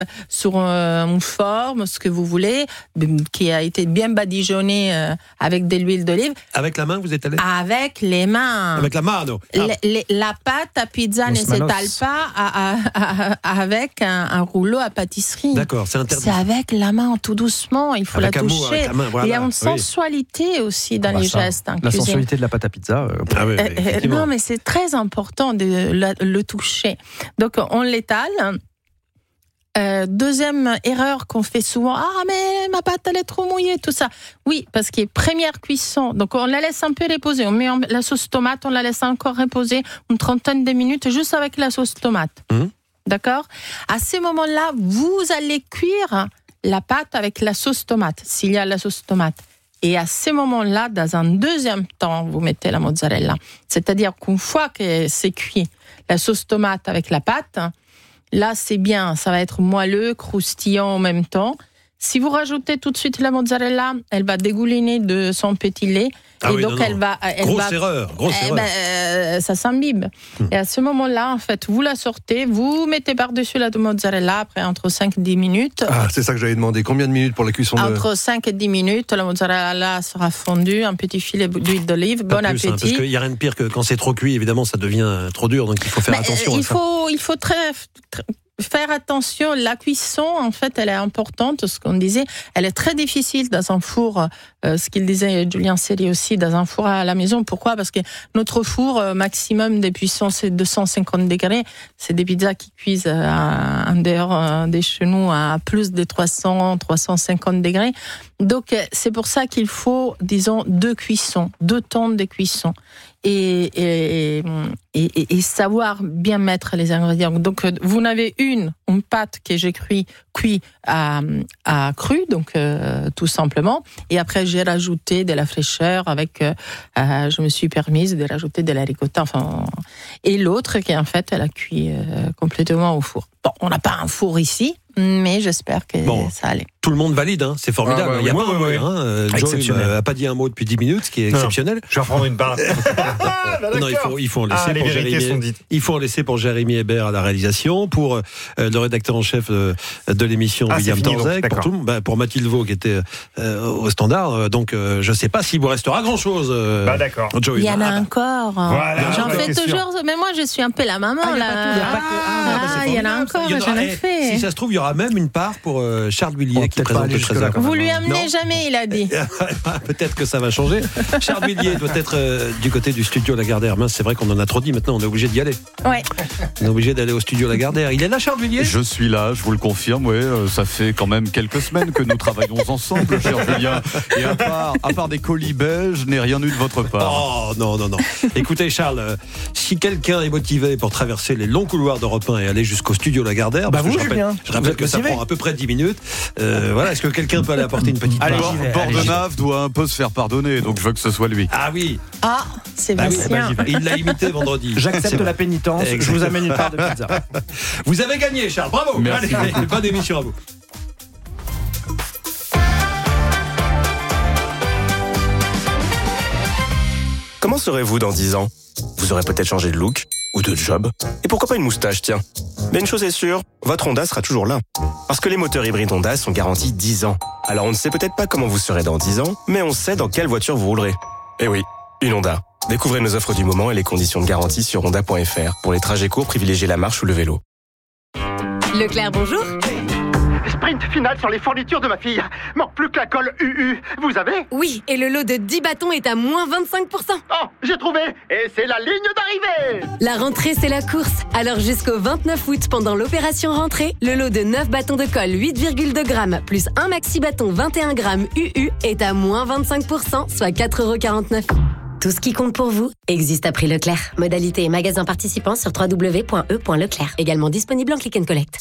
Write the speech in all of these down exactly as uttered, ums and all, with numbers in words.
sur euh, une forme, ce que vous voulez, qui a été bien badigeonné euh, avec de l'huile d'olive. Avec la main, vous êtes allé ? Avec les mains. Avec la mano. Ah. Le, le, la pâte à pizza Los ne s'étale manos. pas à, à, à, avec un, un rouleau à pâtisserie. D'accord, c'est interdit. C'est avec la main, tout doucement, il faut Avec la amour, toucher. avec la main, voilà. Il y a une Oui. sensualité aussi dans Bah, les ça, gestes en La cuisine. sensualité de la pâte à pizza. euh, Ah oui, oui, Euh, euh, effectivement. non, mais c'est très important de la- le toucher. Donc, on l'étale. Euh, deuxième erreur qu'on fait souvent, ah mais ma pâte elle est trop mouillée, tout ça. Oui, parce qu'il y a première cuisson, donc on la laisse un peu reposer, on met en- la sauce tomate, on la laisse encore reposer une trentaine de minutes juste avec la sauce tomate. Mmh. D'accord ? À ce moment-là, vous allez cuire la pâte avec la sauce tomate, s'il y a la sauce tomate. Et à ce moment-là, dans un deuxième temps, vous mettez la mozzarella. C'est-à-dire qu'une fois que c'est cuit, la sauce tomate avec la pâte, là, c'est bien, ça va être moelleux, croustillant en même temps. Si vous rajoutez tout de suite la mozzarella, elle va dégouliner de son petit lait. Ah et oui, donc, non, non. elle va... Elle Grosse va erreur, grosse eh erreur. ben, euh, ça s'imbibe. Hum. Et à ce moment-là, en fait, vous la sortez, vous mettez par-dessus la mozzarella après entre cinq et dix minutes. Ah, c'est ça que j'avais demandé. Combien de minutes pour la cuisson de... Entre cinq et dix minutes, la mozzarella sera fondue, un petit filet d'huile d'olive, Pas bon plus, hein, appétit. parce qu'il n'y a rien de pire que quand c'est trop cuit, évidemment, ça devient euh, trop dur, donc il faut faire Mais, attention euh, à il ça. faut, il faut très, très- faire attention. La cuisson, en fait, elle est importante. Ce qu'on disait, elle est très difficile dans un four. Euh, ce qu'il disait Julien Seri aussi, dans un four à la maison. Pourquoi ? Parce que notre four euh, maximum des puissances c'est deux cent cinquante degrés. C'est des pizzas qui cuisent euh, à, en dehors euh, des chez nous à plus de trois cents, trois cent cinquante degrés. Donc euh, c'est pour ça qu'il faut, disons, deux cuissons, deux temps de cuisson. Et, et, et, et, et savoir bien mettre les ingrédients. Donc, vous n'avez une, une pâte que j'ai cuit, cuit à, à cru, donc euh, tout simplement. Et après, j'ai rajouté de la fraîcheur avec, euh, euh, je me suis permise de rajouter de la ricotta. Enfin, et l'autre qui en fait, elle a cuit euh, complètement au four. Bon, on n'a pas un four ici, mais j'espère que Bon. ça allait. Tout le monde valide, hein, c'est formidable. Ah, ouais, il n'y a ouais, pas un ouais, mot, hein. Euh, Joe Exceptionnel. n'a pas dit un mot depuis dix minutes, ce qui est Non. exceptionnel. Je vais en prendre une part. Non, il faut, il faut en laisser Ah, les pour vérités Jérémy. sont dites. Il faut en laisser pour Jérémy Hébert à la réalisation, pour euh, le rédacteur en chef de, de l'émission Ah, William c'est fini, donc, Tanzek, pour d'accord. tout le monde, bah, pour Mathilde Vaux qui était euh, au standard. Euh, Donc, euh, je ne sais pas s'il vous restera grand chose. Euh, Bah d'accord. Joe. Il y en a Ah, encore. Voilà, J'en ouais, fais c'est sûr. toujours, mais moi je suis un peu la maman Ah, il y a là. pas tout, il y a pas que- ah, bah, c'est Ah, il y en a formidable, ça. encore, Il y en j'en aura- ai eh, fait. Si ça se trouve, il y aura même une part pour euh, Charles On Villiers va qui peut-être pas présente aller le jusque-là, Trésor. quand même. Vous lui Non. amenez jamais, il a dit. Peut-être que ça va changer. Charles Villiers doit être euh, du côté du studio Lagardère. Mince, c'est vrai qu'on en a trop dit maintenant, on est obligé d'y aller. Ouais. On est obligé d'aller au studio Lagardère. Il est là, Charles Villiers ? Je suis là, je vous le confirme, ouais, euh, ça fait quand même quelques semaines que nous travaillons ensemble, cher Julien. Et à part, à part des colis belges, je n'ai rien eu de votre part. Oh non, non, non. Écoutez Charles, euh, si quelqu'un est motivé pour traverser les longs couloirs d'Europe un et aller jusqu'au studio Lagardère, Bah parce que vous, je rappelle, Julien. je rappelle Vous que ça motivé. prend à peu près dix minutes, euh, voilà, est-ce que quelqu'un peut aller apporter une petite Allez, part j'y vais. Bordenave doit un peu se faire pardonner, donc je veux que ce soit lui. Ah oui, Ah, c'est ah oui, Bastien. il l'a imité vendredi. C'est J'accepte vrai. la pénitence, je Exactement. vous amène une part de pizza. Vous avez gagné Charles, bravo. Merci Allez, beaucoup. bonne émission à vous. Comment serez-vous dans dix ans ? Vous aurez peut-être changé de look ou de job. Et pourquoi pas une moustache, tiens ? Mais une chose est sûre, votre Honda sera toujours là. Parce que les moteurs hybrides Honda sont garantis dix ans. Alors on ne sait peut-être pas comment vous serez dans dix ans, mais on sait dans quelle voiture vous roulerez. Eh oui, une Honda. Découvrez nos offres du moment et les conditions de garantie sur honda point f r. Pour les trajets courts, privilégiez la marche ou le vélo. Leclerc, bonjour. Sprint final sur les fournitures de ma fille. Manque plus que la colle U U. Vous avez ? Oui, et le lot de dix bâtons est à moins vingt-cinq pour cent. Oh, j'ai trouvé. Et c'est la ligne d'arrivée. La rentrée, c'est la course. Alors jusqu'au vingt-neuf août, pendant l'opération rentrée, le lot de neuf bâtons de colle huit virgule deux grammes plus un maxi bâton vingt et un grammes U U est à moins vingt-cinq pour cent, soit quatre euros quarante-neuf. Tout ce qui compte pour vous existe à prix Leclerc. Modalité et magasin participants sur w w w point e point leclerc. Également disponible en click and collect.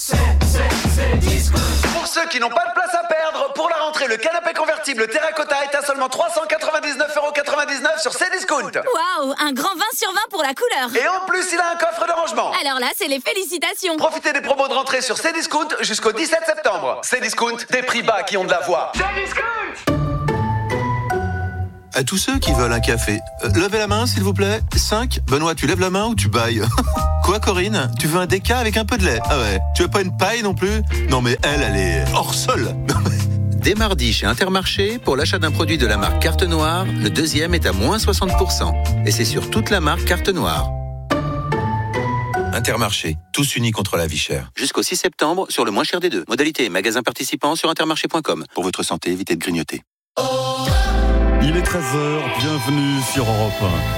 Pour ceux qui n'ont pas de place à perdre, pour la rentrée, le canapé convertible Terracotta est à seulement trois cent quatre-vingt-dix-neuf euros quatre-vingt-dix-neuf sur Cdiscount. Waouh, un grand vingt sur vingt pour la couleur. Et en plus, il a un coffre de rangement. Alors là, c'est les félicitations. Profitez des promos de rentrée sur Cdiscount jusqu'au dix-sept septembre. Cdiscount, des prix bas qui ont de la voix. Cdiscount. À tous ceux qui veulent un café, euh, levez la main s'il vous plaît. cinq. Benoît, tu lèves la main ou tu bailles ? Quoi, Corinne? Tu veux un déca avec un peu de lait? Ah ouais. Tu veux pas une paille non plus? Non mais elle, elle est hors sol. Dès mardi chez Intermarché, pour l'achat d'un produit de la marque Carte Noire, le deuxième est à moins soixante pour cent. Et c'est sur toute la marque Carte Noire. Intermarché, tous unis contre la vie chère. Jusqu'au six septembre, sur le moins cher des deux. Modalité et magasin participant sur intermarché point com. Pour votre santé, évitez de grignoter. Il est treize heures, bienvenue sur Europe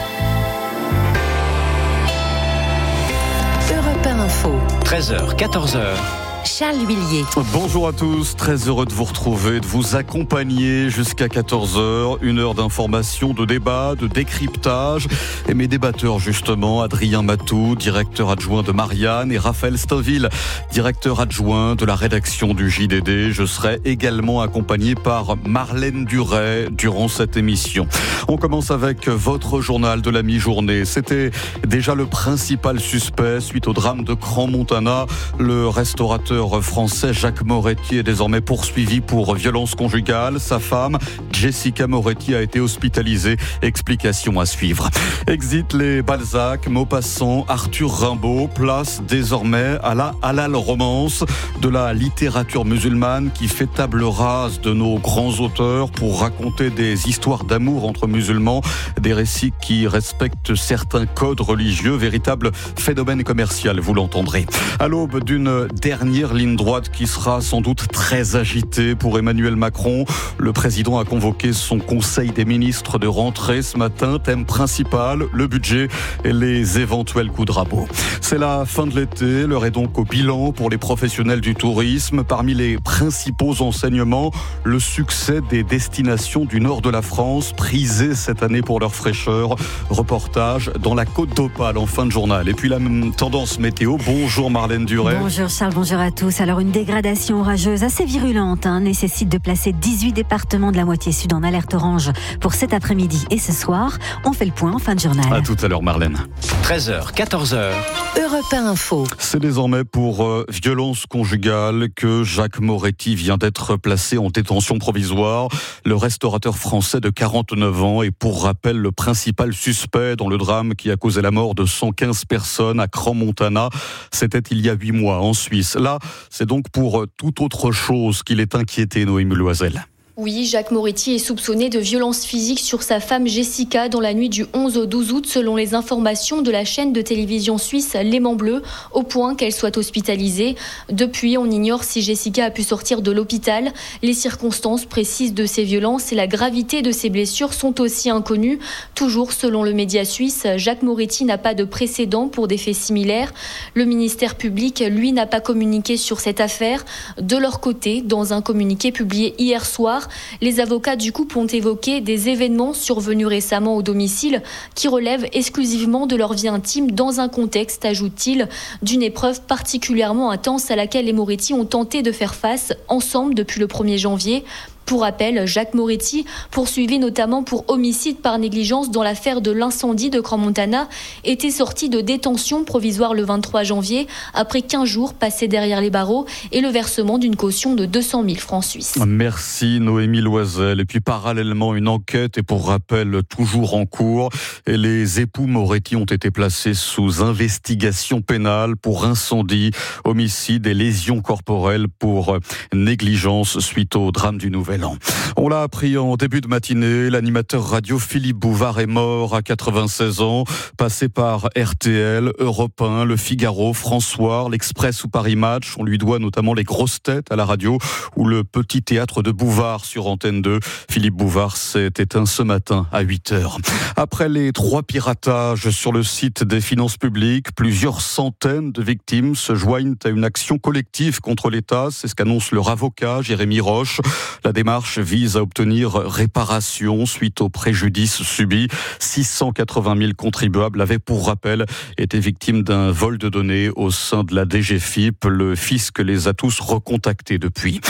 un. Europe un Info. treize heures, quatorze heures. Charles Huillier. Bonjour à tous, très heureux de vous retrouver, de vous accompagner jusqu'à quatorze heures. Une heure d'information, de débat, de décryptage. Et mes débatteurs justement, Adrien Matou, directeur adjoint de Marianne, et Raphaël Stainville, directeur adjoint de la rédaction du J D D. Je serai également accompagné par Marlène Duret durant cette émission. On commence avec votre journal de la mi-journée. C'était déjà le principal suspect suite au drame de Crans-Montana. Le restaurateur français Jacques Moretti est désormais poursuivi pour violence conjugale. Sa femme, Jessica Moretti, a été hospitalisée. Explication à suivre. Exit les Balzac, Maupassant, Arthur Rimbaud. Place désormais à la halal romance de la littérature musulmane qui fait table rase de nos grands auteurs pour raconter des histoires d'amour entre musulmans, des récits qui respectent certains codes religieux, véritable phénomène commercial, vous l'entendrez. À l'aube d'une dernière ligne droite qui sera sans doute très agitée pour Emmanuel Macron. Le président a convoqué son conseil des ministres de rentrée ce matin. Thème principal, le budget et les éventuels coups de rabot. C'est la fin de l'été, l'heure est donc au bilan pour les professionnels du tourisme. Parmi les principaux enseignements, le succès des destinations du nord de la France, prisées cette année pour leur fraîcheur. Reportage dans la Côte d'Opale en fin de journal. Et puis la tendance météo. Bonjour Marlène Duret. Bonjour Charles, bonjour à tous. Alors une dégradation orageuse assez virulente hein, nécessite de placer dix-huit départements de la moitié sud en alerte orange pour cet après-midi et ce soir. On fait le point en fin de journal. À tout à l'heure Marlène. treize heures, quatorze heures. Europe un Info. C'est désormais pour euh, violence conjugale que Jacques Moretti vient d'être placé en détention provisoire. Le restaurateur français de quarante-neuf ans est pour rappel le principal suspect dans le drame qui a causé la mort de cent quinze personnes à Crans-Montana. C'était il y a huit mois en Suisse. Là, c'est donc pour toute autre chose qu'il est inquiété, Noémie Loisel. Oui, Jacques Moretti est soupçonné de violences physiques sur sa femme Jessica dans la nuit du onze au douze août, selon les informations de la chaîne de télévision suisse L'Aimant Bleu, au point qu'elle soit hospitalisée. Depuis, on ignore si Jessica a pu sortir de l'hôpital. Les circonstances précises de ces violences et la gravité de ses blessures sont aussi inconnues. Toujours selon le média suisse, Jacques Moretti n'a pas de précédent pour des faits similaires. Le ministère public, lui, n'a pas communiqué sur cette affaire. De leur côté, dans un communiqué publié hier soir, les avocats du couple ont évoqué des événements survenus récemment au domicile qui relèvent exclusivement de leur vie intime dans un contexte, ajoute-t-il, d'une épreuve particulièrement intense à laquelle les Moretti ont tenté de faire face ensemble depuis le premier janvier. Pour rappel, Jacques Moretti, poursuivi notamment pour homicide par négligence dans l'affaire de l'incendie de Crans-Montana, était sorti de détention provisoire le vingt-trois janvier, après quinze jours passés derrière les barreaux et le versement d'une caution de deux cent mille francs suisses. Merci Noémie Loisel. Et puis parallèlement, une enquête est pour rappel toujours en cours. Et les époux Moretti ont été placés sous investigation pénale pour incendie, homicide et lésions corporelles pour négligence suite au drame du Nouvel An. On l'a appris en début de matinée, l'animateur radio Philippe Bouvard est mort à quatre-vingt-seize ans, passé par R T L, Europe un, Le Figaro, François, l'Express ou Paris Match. On lui doit notamment les grosses têtes à la radio ou le petit théâtre de Bouvard sur Antenne deux. Philippe Bouvard s'est éteint ce matin à huit heures. Après les trois piratages sur le site des finances publiques, plusieurs centaines de victimes se joignent à une action collective contre l'État. C'est ce qu'annonce leur avocat Jérémy Roche. La démarche vise à obtenir réparation suite aux préjudices subis. six cent quatre-vingt mille contribuables avaient, pour rappel, été victimes d'un vol de données au sein de la D G F I P. Le fisc les a tous recontactés depuis. C'est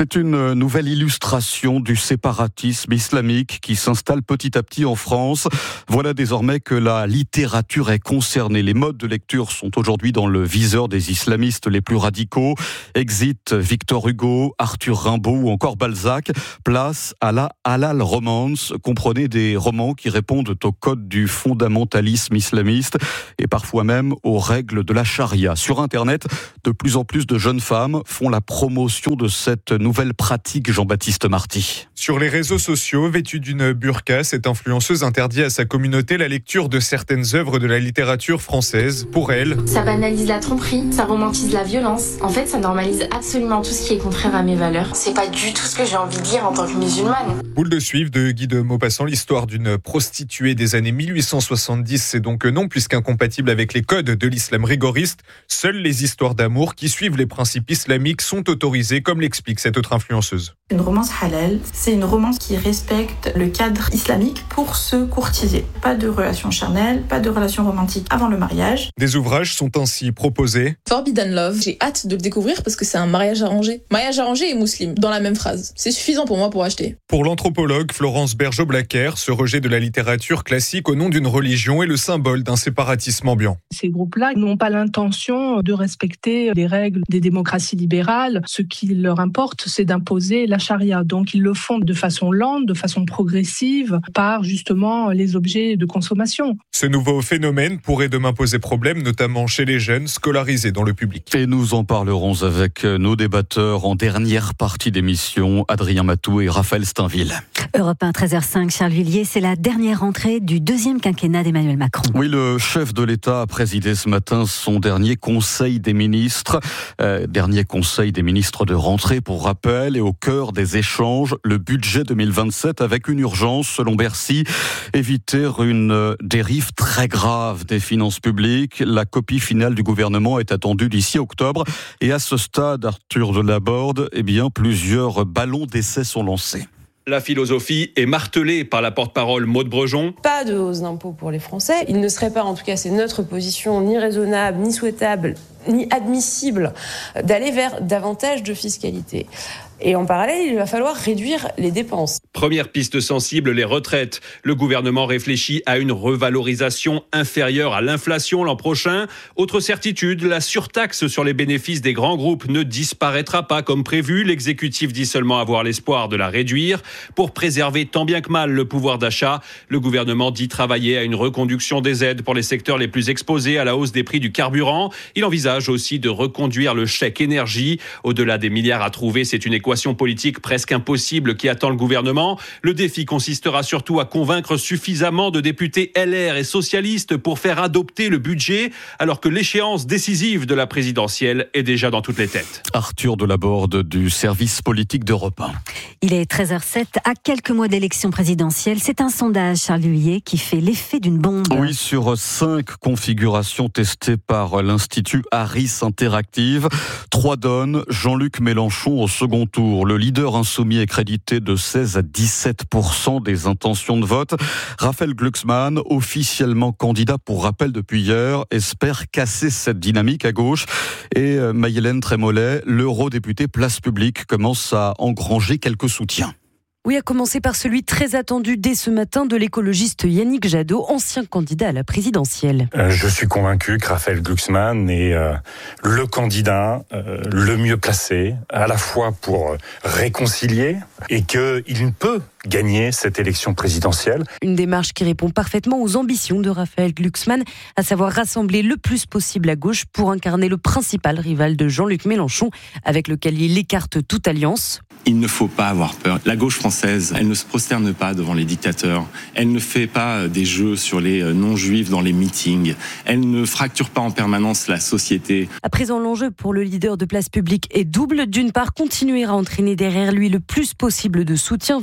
C'est une nouvelle illustration du séparatisme islamique qui s'installe petit à petit en France. Voilà désormais que la littérature est concernée. Les modes de lecture sont aujourd'hui dans le viseur des islamistes les plus radicaux. Exit Victor Hugo, Arthur Rimbaud ou encore Balzac. Place à la halal romance. Comprenez des romans qui répondent au code du fondamentalisme islamiste et parfois même aux règles de la charia. Sur Internet, de plus en plus de jeunes femmes font la promotion de cette nouvelle pratique, Jean-Baptiste Marty. Sur les réseaux sociaux, vêtue d'une burqa, cette influenceuse interdit à sa communauté la lecture de certaines œuvres de la littérature française. Pour elle, ça banalise la tromperie, ça romantise la violence. En fait, ça normalise absolument tout ce qui est contraire à mes valeurs. C'est pas du tout ce que j'ai envie de dire en tant que musulmane. Boule de suivre de Guy de Maupassant, l'histoire d'une prostituée des années mille huit cent soixante-dix, c'est donc non, puisqu'incompatible avec les codes de l'islam rigoriste. Seules les histoires d'amour qui suivent les principes islamiques sont autorisées, comme l'explique cette autre influenceuse. Une romance halal, c'est une romance qui respecte le cadre islamique pour se courtiser. Pas de relation charnelle, pas de relation romantique avant le mariage. Des ouvrages sont ainsi proposés. Forbidden Love, j'ai hâte de le découvrir parce que c'est un mariage arrangé. Mariage arrangé et musulman, dans la même phrase. C'est suffisant pour moi pour acheter. Pour l'anthropologue Florence Bergeau-Blacker, ce rejet de la littérature classique au nom d'une religion est le symbole d'un séparatisme ambiant. Ces groupes-là n'ont pas l'intention de respecter les règles des démocraties libérales. Ce qui leur importe, c'est d'imposer la charia. Donc ils le font de façon lente, de façon progressive, par justement les objets de consommation. Ce nouveau phénomène pourrait demain poser problème, notamment chez les jeunes scolarisés dans le public. Et nous en parlerons avec nos débatteurs en dernière partie d'émission, Adrien Matou et Raphaël Steinville. Europe un, treize heures cinq, Charles Villiers, c'est la dernière rentrée du deuxième quinquennat d'Emmanuel Macron. Oui, le chef de l'État a présidé ce matin son dernier conseil des ministres. Euh, dernier conseil des ministres de rentrée, pour rappel, et au cœur des échanges, le budget deux mille vingt-sept avec une urgence, selon Bercy, éviter une dérive très grave des finances publiques. La copie finale du gouvernement est attendue d'ici octobre. Et à ce stade, Arthur Delaborde, eh bien, plusieurs ballons d'essai sont lancés. La philosophie est martelée par la porte-parole Maude Brejon. Pas de hausse d'impôts pour les Français. Il ne serait pas, en tout cas c'est notre position, ni raisonnable, ni souhaitable, ni admissible d'aller vers davantage de fiscalité. Et en parallèle, il va falloir réduire les dépenses. Première piste sensible, les retraites. Le gouvernement réfléchit à une revalorisation inférieure à l'inflation l'an prochain. Autre certitude, la surtaxe sur les bénéfices des grands groupes ne disparaîtra pas comme prévu. L'exécutif dit seulement avoir l'espoir de la réduire. Pour préserver tant bien que mal le pouvoir d'achat, le gouvernement dit travailler à une reconduction des aides pour les secteurs les plus exposés à la hausse des prix du carburant. Il envisage aussi de reconduire le chèque énergie. Au-delà des milliards à trouver, c'est une équation politique presque impossible qui attend le gouvernement. Le défi consistera surtout à convaincre suffisamment de députés L R et socialistes pour faire adopter le budget, alors que l'échéance décisive de la présidentielle est déjà dans toutes les têtes. Arthur Delaborde du service politique d'Europe un. Il est treize heures sept, à quelques mois d'élection présidentielle. C'est un sondage, Charles Villiers, qui fait l'effet d'une bombe. Oui, sur cinq configurations testées par l'Institut Harris Interactive, trois donnent Jean-Luc Mélenchon au second tour. Le leader insoumis est crédité de seize à dix-sept pour cent des intentions de vote. Raphaël Glucksmann, officiellement candidat pour rappel depuis hier, espère casser cette dynamique à gauche. Et Maïlène Trémollet, l'eurodéputé Place Publique, commence à engranger quelques soutiens. Oui, à commencer par celui très attendu dès ce matin de l'écologiste Yannick Jadot, ancien candidat à la présidentielle. Euh, je suis convaincu que Raphaël Glucksmann est euh, le candidat euh, le mieux placé, à la fois pour réconcilier et qu'il peut gagner cette élection présidentielle. Une démarche qui répond parfaitement aux ambitions de Raphaël Glucksmann, à savoir rassembler le plus possible à gauche pour incarner le principal rival de Jean-Luc Mélenchon, avec lequel il écarte toute alliance. Il ne faut pas avoir peur. La gauche française, elle ne se prosterne pas devant les dictateurs. Elle ne fait pas des jeux sur les non-juifs dans les meetings. Elle ne fracture pas en permanence la société. À présent, l'enjeu pour le leader de Place Publique est double. D'une part, continuer à entraîner derrière lui le plus possible de soutien venu des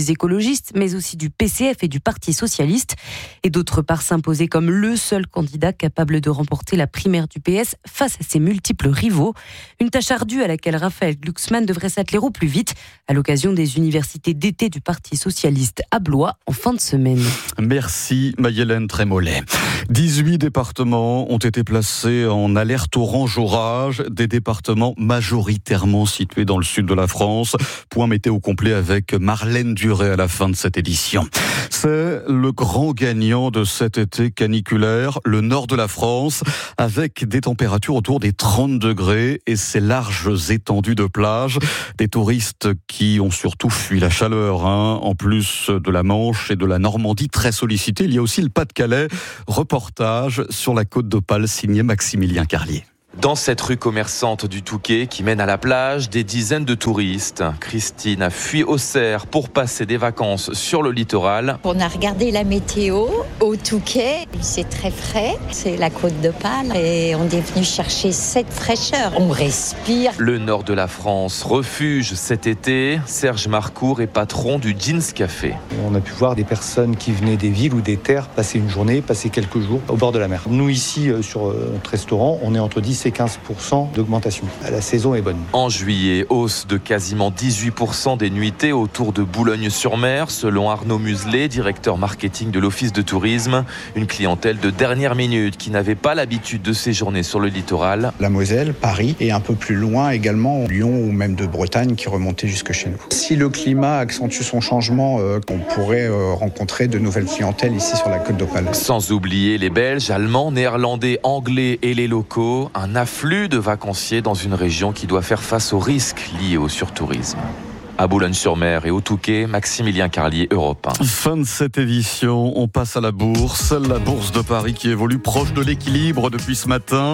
des écologistes, mais aussi du P C F et du Parti socialiste. Et d'autre part s'imposer comme le seul candidat capable de remporter la primaire du P S face à ses multiples rivaux. Une tâche ardue à laquelle Raphaël Glucksmann devrait s'atteler au plus vite à l'occasion des universités d'été du Parti socialiste à Blois en fin de semaine. Merci Maïlène Trémollet. dix-huit départements ont été placés en alerte orange orage, des départements majoritairement situés dans le sud de la France. Point météo complet avec Marlène Duret à la fin de cette édition. C'est le grand gagnant de cet été caniculaire, le nord de la France, avec des températures autour des trente degrés et ces larges étendues de plage. Des touristes qui ont surtout fui la chaleur, hein. En plus de la Manche et de la Normandie très sollicités, il y a aussi le Pas-de-Calais. Reportage sur la côte d'Opale signé Maximilien Carlier. Dans cette rue commerçante du Touquet qui mène à la plage, des dizaines de touristes. Christine a fui Auxerre pour passer des vacances sur le littoral. On a regardé la météo au Touquet. C'est très frais, c'est la côte d'Opale et on est venu chercher cette fraîcheur. On respire. Le nord de la France, refuge cet été. Serge Marcourt est patron du Jeans Café. On a pu voir des personnes qui venaient des villes ou des terres passer une journée, passer quelques jours au bord de la mer. Nous ici, sur notre restaurant, on est entre dix et quinze pour cent d'augmentation. La saison est bonne. En juillet, hausse de quasiment dix-huit pour cent des nuitées autour de Boulogne-sur-Mer, selon Arnaud Muselet, directeur marketing de l'Office de tourisme. Une clientèle de dernière minute qui n'avait pas l'habitude de séjourner sur le littoral. La Moselle, Paris et un peu plus loin également, Lyon ou même de Bretagne qui remontait jusque chez nous. Si le climat accentue son changement, euh, on pourrait euh, rencontrer de nouvelles clientèles ici sur la côte d'Opale. Sans oublier les Belges, Allemands, Néerlandais, Anglais et les locaux. Un afflux de vacanciers dans une région qui doit faire face aux risques liés au surtourisme. À Boulogne-sur-Mer et au Touquet, Maximilien Carlier, Europe un. Fin de cette édition, on passe à la bourse. La bourse de Paris qui évolue proche de l'équilibre depuis ce matin.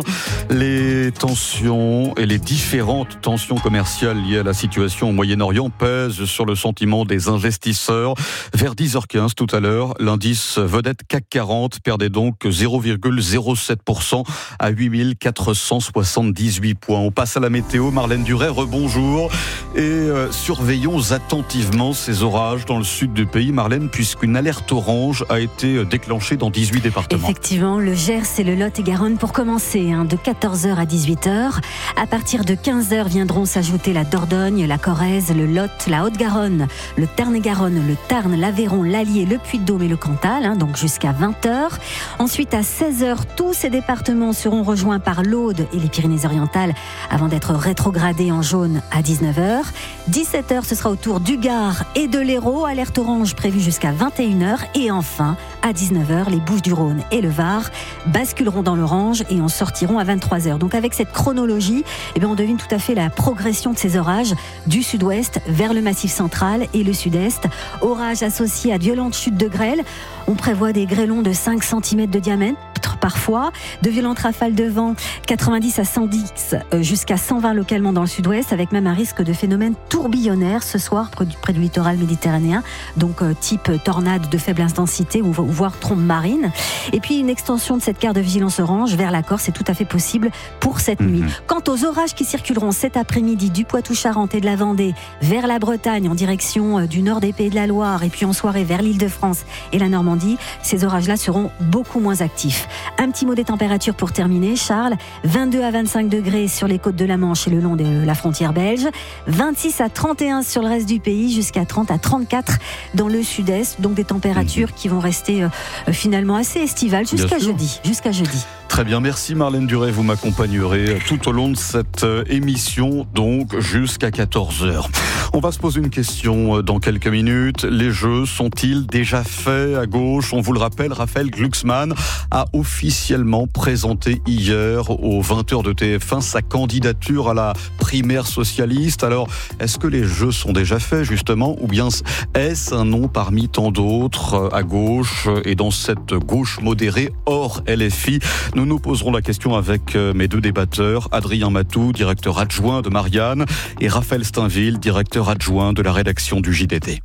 Les tensions et les différentes tensions commerciales liées à la situation au Moyen-Orient pèsent sur le sentiment des investisseurs. Vers dix heures quinze tout à l'heure, l'indice vedette C A C quarante perdait donc zéro virgule zéro sept pour cent à huit mille quatre cent soixante-dix-huit points. On passe à la météo. Marlène Duret, rebonjour. Et euh, surveillons attentivement ces orages dans le sud du pays, Marlène, puisqu'une alerte orange a été déclenchée dans dix-huit départements. Effectivement, le Gers et le Lot-et-Garonne pour commencer, hein, de quatorze heures à dix-huit heures. À partir de quinze heures viendront s'ajouter la Dordogne, la Corrèze, le Lot, la Haute-Garonne, le Tarn-et-Garonne, le Tarn, l'Aveyron, l'Allier, le Puy-de-Dôme et le Cantal, hein, donc jusqu'à vingt heures. Ensuite, à seize heures, tous ces départements seront rejoints par l'Aude et les Pyrénées-Orientales avant d'être rétrogradés en jaune à dix-neuf heures. dix-sept heures, ce sera au tour du Gard et de l'Hérault, alerte orange prévue jusqu'à vingt et une heures. Et enfin, à dix-neuf heures, les Bouches-du-Rhône et le Var basculeront dans l'orange et en sortiront à vingt-trois heures. Donc avec cette chronologie, eh bien, on devine tout à fait la progression de ces orages du sud-ouest vers le massif central et le sud-est. Orages associés à de violentes chutes de grêle. On prévoit des grêlons de cinq centimètres de diamètre parfois, de violentes rafales de vent quatre-vingt-dix à cent dix jusqu'à cent vingt localement dans le sud-ouest, avec même un risque de phénomène tourbillonnaire ce soir près du, près du littoral méditerranéen, donc euh, type tornade de faible intensité ou voire trombe marine. Et puis une extension de cette carte de vigilance orange vers la Corse est tout à fait possible pour cette mmh. nuit. Quant aux orages qui circuleront cet après-midi du Poitou-Charentes et de la Vendée vers la Bretagne en direction euh, du nord des Pays de la Loire et puis en soirée vers l'Île-de-France et la Normandie, ces orages-là seront beaucoup moins actifs. Un petit mot des températures pour terminer, Charles. vingt-deux à vingt-cinq degrés sur les côtes de la Manche et le long de la frontière belge. vingt-six à trente et un sur le reste du pays, jusqu'à trente à trente-quatre dans le sud-est. Donc des températures mmh. qui vont rester euh, finalement assez estivales jusqu'à jeudi. Jusqu'à jeudi. Très bien, merci Marlène Duret. Vous m'accompagnerez tout au long de cette émission, donc jusqu'à quatorze heures. On va se poser une question dans quelques minutes. Les Jeux sont-ils déjà faits à gauche? On vous le rappelle, Raphaël Glucksmann a officiellement présenté hier aux vingt heures de T F un sa candidature à la primaire socialiste. Alors, est-ce que les Jeux sont déjà faits justement, ou bien est-ce un nom parmi tant d'autres à gauche et dans cette gauche modérée hors L F I? Nous nous poserons la question avec mes deux débatteurs, Adrien Matou, directeur adjoint de Marianne, et Raphaël Steinville, directeur adjoint de la rédaction du J D D.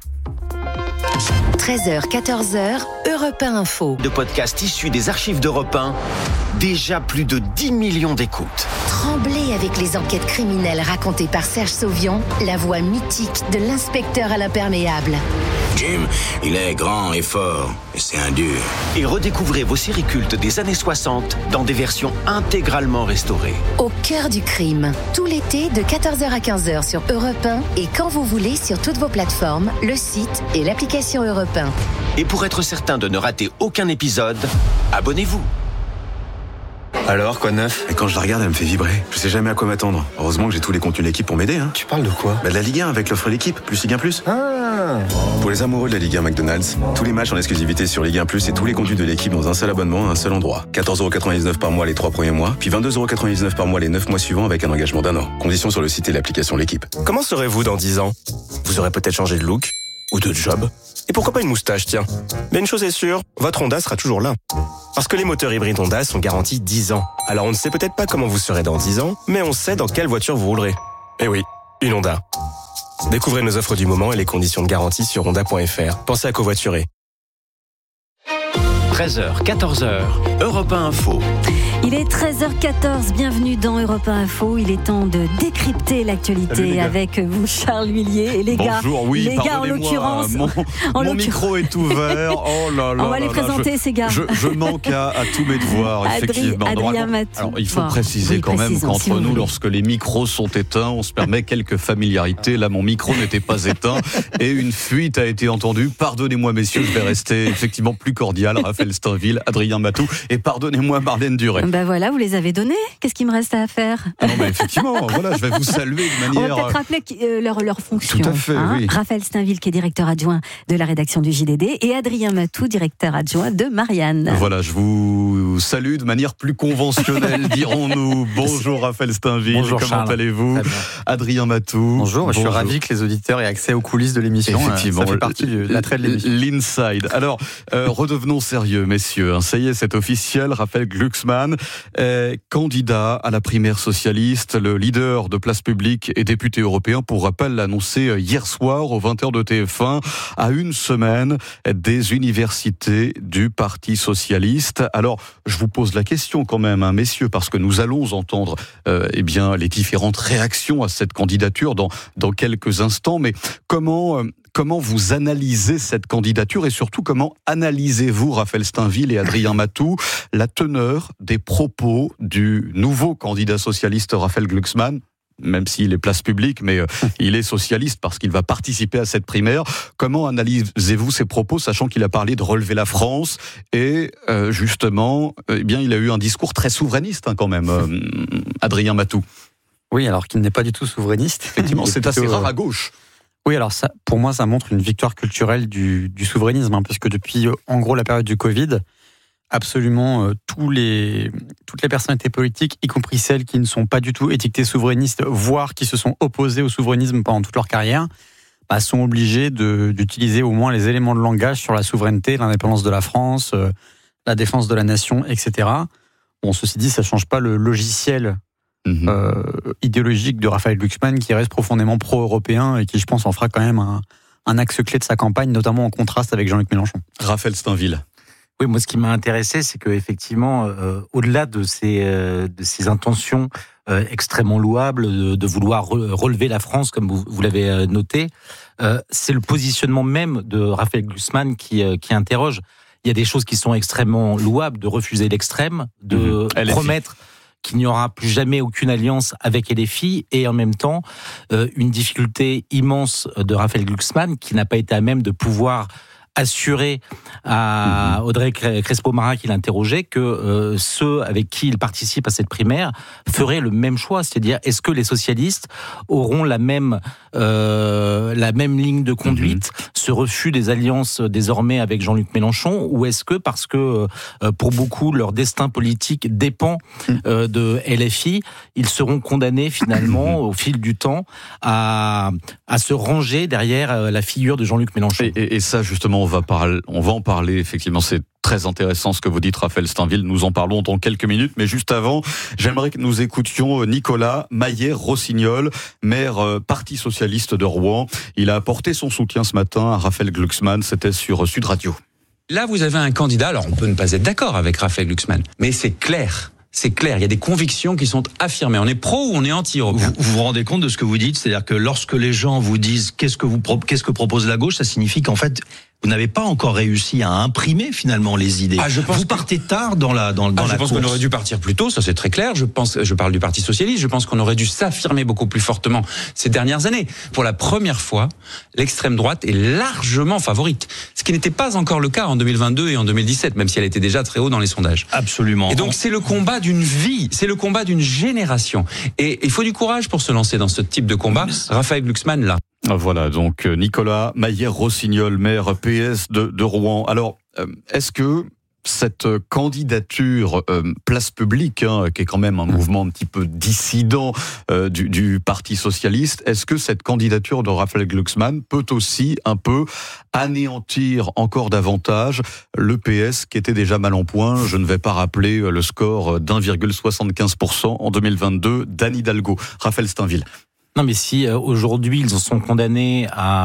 treize heures, quatorze heures, Europe un Info. De podcasts issus des archives d'Europe un, déjà plus de dix millions d'écoutes. Tremblez avec les enquêtes criminelles racontées par Serge Sauvion, la voix mythique de l'inspecteur à l'imperméable. Jim, il est grand et fort, et c'est un dur. Et redécouvrez vos séries cultes des années soixante dans des versions intégralement restaurées. Au cœur du crime, tout l'été de quatorze heures à quinze heures sur Europe un et quand vous voulez sur toutes vos plateformes, le site et l'application Europe un. Et pour être certain de ne rater aucun épisode, abonnez-vous. Alors, quoi de neuf? Et quand je la regarde, elle me fait vibrer. Je sais jamais à quoi m'attendre. Heureusement que j'ai tous les contenus de l'équipe pour m'aider. Hein. Tu parles de quoi? Bah de la Ligue un avec l'offre l'équipe, plus Ligue un plus. Ah. Pour les amoureux de la Ligue un McDonald's, tous les matchs en exclusivité sur Ligue un plus et tous les contenus de l'équipe dans un seul abonnement à un seul endroit. quatorze euros quatre-vingt-dix-neuf par mois les trois premiers mois, puis vingt-deux euros quatre-vingt-dix-neuf par mois les neuf mois suivants avec un engagement d'un an. Conditions sur le site et l'application l'équipe. Comment serez-vous dans dix ans? Vous aurez peut-être changé de look ou de job. Et pourquoi pas une moustache, tiens. Mais une chose est sûre, votre Honda sera toujours là. Parce que les moteurs hybrides Honda sont garantis dix ans. Alors on ne sait peut-être pas comment vous serez dans dix ans, mais on sait dans quelle voiture vous roulerez. Eh oui, une Honda. Découvrez nos offres du moment et les conditions de garantie sur honda point f r. Pensez à covoiturer. treize heures, quatorze heures, Europe un Info. Il est treize heures quatorze, bienvenue dans Europe un Info. Il est temps de décrypter l'actualité avec vous, Charles Huillier. Et les gars, Bonjour, oui, les gars en l'occurrence. Mon, en mon micro est ouvert. Oh là là. On va là les là, présenter, je, ces gars. Je, je manque à, à tous mes devoirs, Adri, effectivement. Adrien Matou. Alors, il faut bon, préciser oui, quand même qu'entre si nous, voulez. lorsque les micros sont éteints, on se permet quelques familiarités. Là, mon micro n'était pas éteint et une fuite a été entendue. Pardonnez-moi, messieurs, je vais rester effectivement plus cordial. Raphaël Steinville, Adrien Matou et pardonnez-moi, Marlène Duret. Ben voilà, vous les avez donnés. Qu'est-ce qu'il me reste à faire? Ah non, mais effectivement, voilà, je vais vous saluer de manière. On va peut-être rappeler euh, leur, leur fonction. Tout à fait, hein. oui. Raphaël Steinville, qui est directeur adjoint de la rédaction du J D D, et Adrien Matou, directeur adjoint de Marianne. Voilà, je vous salue de manière plus conventionnelle, dirons-nous. Bonjour Raphaël Steinville, bonjour, comment Charles. allez-vous? Adrien Matou. Bonjour, bonjour, je suis ravi que les auditeurs aient accès aux coulisses de l'émission. Effectivement, ça fait partie de l'attrait de l'émission. L'Inside. Alors, euh, redevenons sérieux, messieurs. Ça y est, c'est officiel. Raphaël Glucksmann, est candidat à la primaire socialiste, le leader de Place Publique et député européen. Pour rappel, l'a annoncé hier soir aux vingt heures de T F un, à une semaine des universités du Parti socialiste. Alors, je vous pose la question quand même, hein, messieurs, parce que nous allons entendre euh, eh bien les différentes réactions à cette candidature dans dans quelques instants. Mais comment euh, Comment vous analysez cette candidature et surtout comment analysez-vous, Raphaël Steinville et Adrien Matou, la teneur des propos du nouveau candidat socialiste Raphaël Glucksmann, même s'il est Place Publique, mais euh, il est socialiste parce qu'il va participer à cette primaire. Comment analysez-vous ces propos, sachant qu'il a parlé de relever la France et euh, justement, eh bien, il a eu un discours très souverainiste hein, quand même, euh, Adrien Matou. Oui, alors qu'il n'est pas du tout souverainiste. Effectivement, c'est assez rare à gauche. Oui, alors ça, pour moi, ça montre une victoire culturelle du, du souverainisme, hein, parce que depuis, en gros, la période du Covid, absolument euh, tous les, toutes les personnalités politiques, y compris celles qui ne sont pas du tout étiquetées souverainistes, voire qui se sont opposées au souverainisme pendant toute leur carrière, bah, sont obligées de, d'utiliser au moins les éléments de langage sur la souveraineté, l'indépendance de la France, euh, la défense de la nation, et cetera. Bon, ceci dit, ça ne change pas le logiciel Mmh. Euh, idéologique de Raphaël Glucksmann qui reste profondément pro-européen et qui, je pense, en fera quand même un, un axe clé de sa campagne, notamment en contraste avec Jean-Luc Mélenchon. Raphaël Steinville. Oui, moi, ce qui m'a intéressé, c'est qu'effectivement, euh, au-delà de ces, euh, de ces intentions euh, extrêmement louables de, de vouloir re- relever la France, comme vous, vous l'avez noté, euh, c'est le positionnement même de Raphaël Glucksmann qui, euh, qui interroge. Il y a des choses qui sont extrêmement louables, de refuser l'extrême, de mmh. promettre qu'il n'y aura plus jamais aucune alliance avec L F I, et en même temps, euh, une difficulté immense de Raphaël Glucksmann, qui n'a pas été à même de pouvoir assurer à Audrey Crespo-Mara, qui l'interrogeait, que euh, ceux avec qui il participe à cette primaire feraient le même choix, c'est-à-dire est-ce que les socialistes auront la même euh, la même ligne de conduite, mmh. ce refus des alliances désormais avec Jean-Luc Mélenchon, ou est-ce que parce que euh, pour beaucoup leur destin politique dépend euh, de L F I, ils seront condamnés finalement au fil du temps à à se ranger derrière la figure de Jean-Luc Mélenchon. Et, et, et ça justement on va parler, on va en parler effectivement, c'est très intéressant ce que vous dites Raphaël Steinville, nous en parlons dans quelques minutes, mais juste avant, j'aimerais que nous écoutions Nicolas Maillère-Rossignol, maire euh, Parti Socialiste de Rouen. Il a apporté son soutien ce matin à Raphaël Glucksmann, c'était sur Sud Radio. Là vous avez un candidat, alors on peut ne pas être d'accord avec Raphaël Glucksmann, mais c'est clair. c'est clair, il y a des convictions qui sont affirmées. On est pro ou on est anti-européen. Vous, vous vous rendez compte de ce que vous dites, c'est-à-dire que lorsque les gens vous disent qu'est-ce que vous qu'est-ce que propose la gauche, ça signifie qu'en fait vous n'avez pas encore réussi à imprimer finalement les idées. Ah, je pense vous partez que... tard dans la dans, dans ah, la je pense course. qu'on aurait dû partir plus tôt, ça c'est très clair. Je pense, je parle du Parti socialiste. Je pense qu'on aurait dû s'affirmer beaucoup plus fortement ces dernières années. Pour la première fois, l'extrême droite est largement favorite, ce qui n'était pas encore le cas en deux mille vingt-deux et en deux mille dix-sept, même si elle était déjà très haut dans les sondages. Absolument. Et donc c'est le combat d'une vie, c'est le combat d'une génération. Et il faut du courage pour se lancer dans ce type de combat. Raphaël Glucksmann là. Voilà, donc Nicolas Maillère-Rossignol, maire P S de, de Rouen. Alors, est-ce que cette candidature euh, place publique, hein, qui est quand même un mouvement un petit peu dissident euh, du, du Parti socialiste, est-ce que cette candidature de Raphaël Glucksmann peut aussi un peu anéantir encore davantage le P S qui était déjà mal en point? Je ne vais pas rappeler le score d'un virgule soixante-quinze pour cent en deux mille vingt-deux d'Anne Hidalgo. Raphaël Steinville. Non, mais si euh, aujourd'hui ils sont condamnés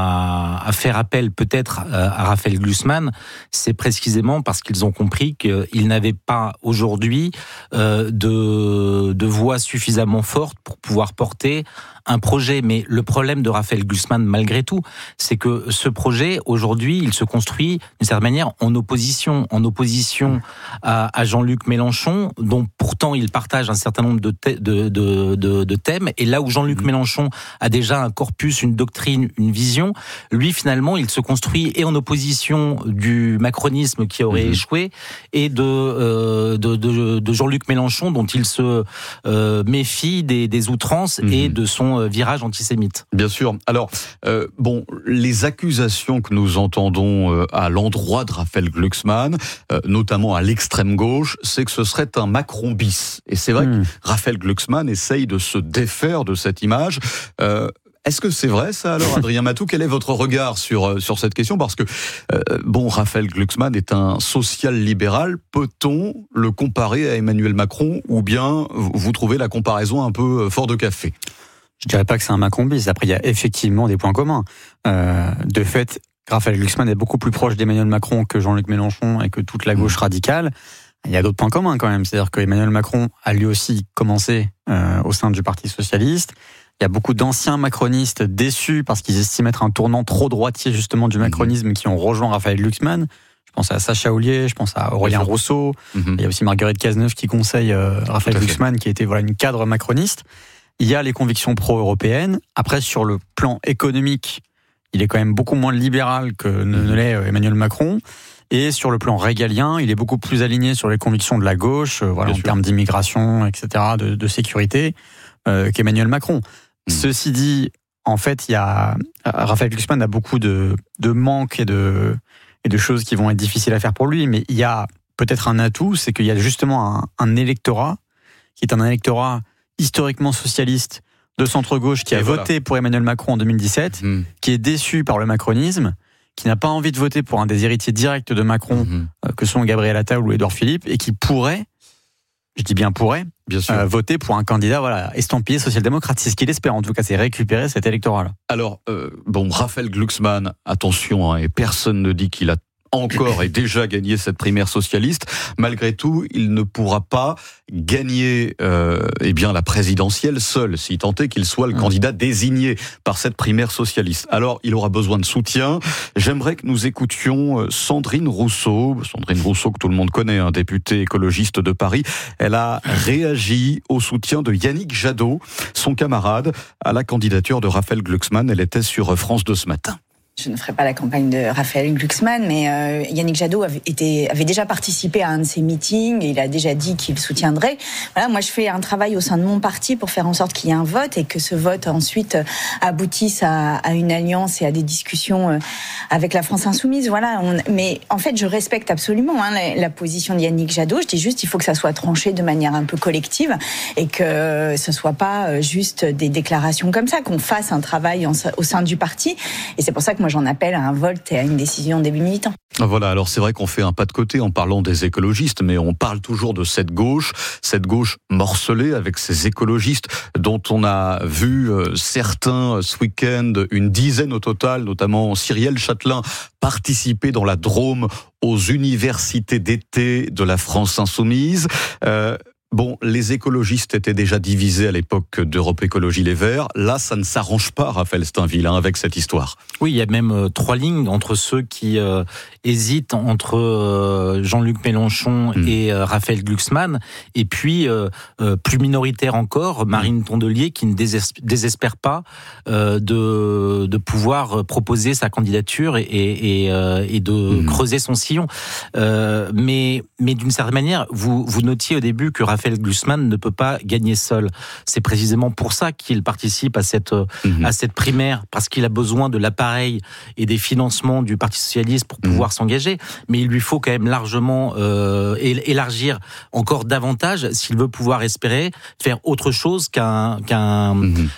à, à faire appel peut-être euh, à Raphaël Glucksmann, c'est précisément parce qu'ils ont compris qu'ils n'avaient pas aujourd'hui euh, de, de voix suffisamment forte pour pouvoir porter un projet. Mais le problème de Raphaël Glucksmann, malgré tout, c'est que ce projet, aujourd'hui, il se construit d'une certaine manière en opposition, en opposition à, à Jean-Luc Mélenchon, dont pourtant il partage un certain nombre de, thè- de, de, de, de thèmes. Et là où Jean-Luc mmh. Mélenchon a déjà un corpus, une doctrine, une vision, lui, finalement, il se construit et en opposition du macronisme qui aurait mmh. échoué et de, euh, de, de, de Jean-Luc Mélenchon, dont il se euh, méfie des, des outrances mmh. et de son virage antisémite. Bien sûr. Alors, euh, bon, les accusations que nous entendons euh, à l'endroit de Raphaël Glucksmann, euh, notamment à l'extrême gauche, c'est que ce serait un Macron bis. Et c'est vrai mmh. que Raphaël Glucksmann essaye de se défaire de cette image. Euh, Est-ce que c'est vrai ça alors, Adrien Matou? Quel est votre regard sur sur cette question? Parce que euh, bon, Raphaël Glucksmann est un social-libéral. Peut-on le comparer à Emmanuel Macron, ou bien vous trouvez la comparaison un peu fort de café? Je dirais pas que c'est un Macron bis. Après, il y a effectivement des points communs. Euh, de fait, Raphaël Glucksmann est beaucoup plus proche d'Emmanuel Macron que Jean-Luc Mélenchon et que toute la gauche radicale. Il y a d'autres points communs quand même. C'est-à-dire qu'Emmanuel Macron a lui aussi commencé euh, au sein du Parti socialiste. Il y a beaucoup d'anciens macronistes déçus parce qu'ils estiment être un tournant trop droitier justement du macronisme qui ont rejoint Raphaël Glucksmann. Je pense à Sacha Houlié, je pense à Aurélien Rousseau. Mm-hmm. Il y a aussi Marguerite Cazeneuve qui conseille euh, Raphaël Glucksmann, qui était voilà une cadre macroniste. Il y a les convictions pro-européennes. Après, sur le plan économique, il est quand même beaucoup moins libéral que ne, ne l'est Emmanuel Macron. Et sur le plan régalien, il est beaucoup plus aligné sur les convictions de la gauche, euh, voilà, en sûr. termes d'immigration, et cetera, de, de sécurité, euh, qu'Emmanuel Macron. Mmh. Ceci dit, en fait, il y a Raphaël Glucksmann a beaucoup de, de manques et de, et de choses qui vont être difficiles à faire pour lui, mais il y a peut-être un atout, c'est qu'il y a justement un, un électorat qui est un électorat historiquement socialiste de centre-gauche qui a voilà. voté pour Emmanuel Macron en deux mille dix-sept, mmh. qui est déçu par le macronisme, qui n'a pas envie de voter pour un des héritiers directs de Macron, mmh. euh, que sont Gabriel Attal ou Édouard Philippe, et qui pourrait, je dis bien pourrait, bien sûr. Euh, voter pour un candidat voilà, estampillé social-démocrate. C'est ce qu'il espère, en tout cas, c'est récupérer cet électorat-là. Alors, euh, bon, Raphaël Glucksmann, attention, hein, et personne ne dit qu'il a encore et déjà gagné cette primaire socialiste. Malgré tout, il ne pourra pas gagner euh, eh bien la présidentielle seul, si tant est qu'il soit le mmh. candidat désigné par cette primaire socialiste. Alors, il aura besoin de soutien. J'aimerais que nous écoutions Sandrine Rousseau, Sandrine Rousseau que tout le monde connaît, un députée écologiste de Paris. Elle a réagi au soutien de Yannick Jadot, son camarade, à la candidature de Raphaël Glucksmann. Elle était sur France deux ce matin. Je ne ferai pas la campagne de Raphaël Glucksmann, mais euh, Yannick Jadot avait, été, avait déjà participé à un de ses meetings et il a déjà dit qu'il soutiendrait. Voilà, moi, je fais un travail au sein de mon parti pour faire en sorte qu'il y ait un vote et que ce vote ensuite aboutisse à, à une alliance et à des discussions avec la France insoumise. Voilà. On, mais en fait, je respecte absolument hein, la, la position de Yannick Jadot. Je dis juste, il faut que ça soit tranché de manière un peu collective et que ce soit pas juste des déclarations comme ça, qu'on fasse un travail en, au sein du parti. Et c'est pour ça que moi, j'en appelle à un vote et à une décision début militant. Voilà, alors c'est vrai qu'on fait un pas de côté en parlant des écologistes, mais on parle toujours de cette gauche, cette gauche morcelée avec ces écologistes dont on a vu euh, certains ce week-end, une dizaine au total, notamment Cyrielle Châtelain, participer dans la Drôme aux universités d'été de la France insoumise. Euh, Bon, les écologistes étaient déjà divisés à l'époque d'Europe Écologie Les Verts. Là, ça ne s'arrange pas, Raphaël Steinville, hein, avec cette histoire. Oui, il y a même euh, trois lignes entre ceux qui euh, hésitent entre euh, Jean-Luc Mélenchon mmh. et euh, Raphaël Glucksmann, et puis euh, euh, plus minoritaire encore, Marine Tondelier, qui ne désespère, désespère pas euh, de, de pouvoir proposer sa candidature et, et, et, euh, et de mmh. creuser son sillon. Euh, mais, mais d'une certaine manière, vous, vous notiez au début que Raphaël Glucksmann ne peut pas gagner seul. C'est précisément pour ça qu'il participe à cette, mmh. à cette primaire, parce qu'il a besoin de l'appareil et des financements du Parti Socialiste pour pouvoir mmh. s'engager. Mais il lui faut quand même largement euh, élargir encore davantage s'il veut pouvoir espérer faire autre chose qu'un, qu'un, mmh.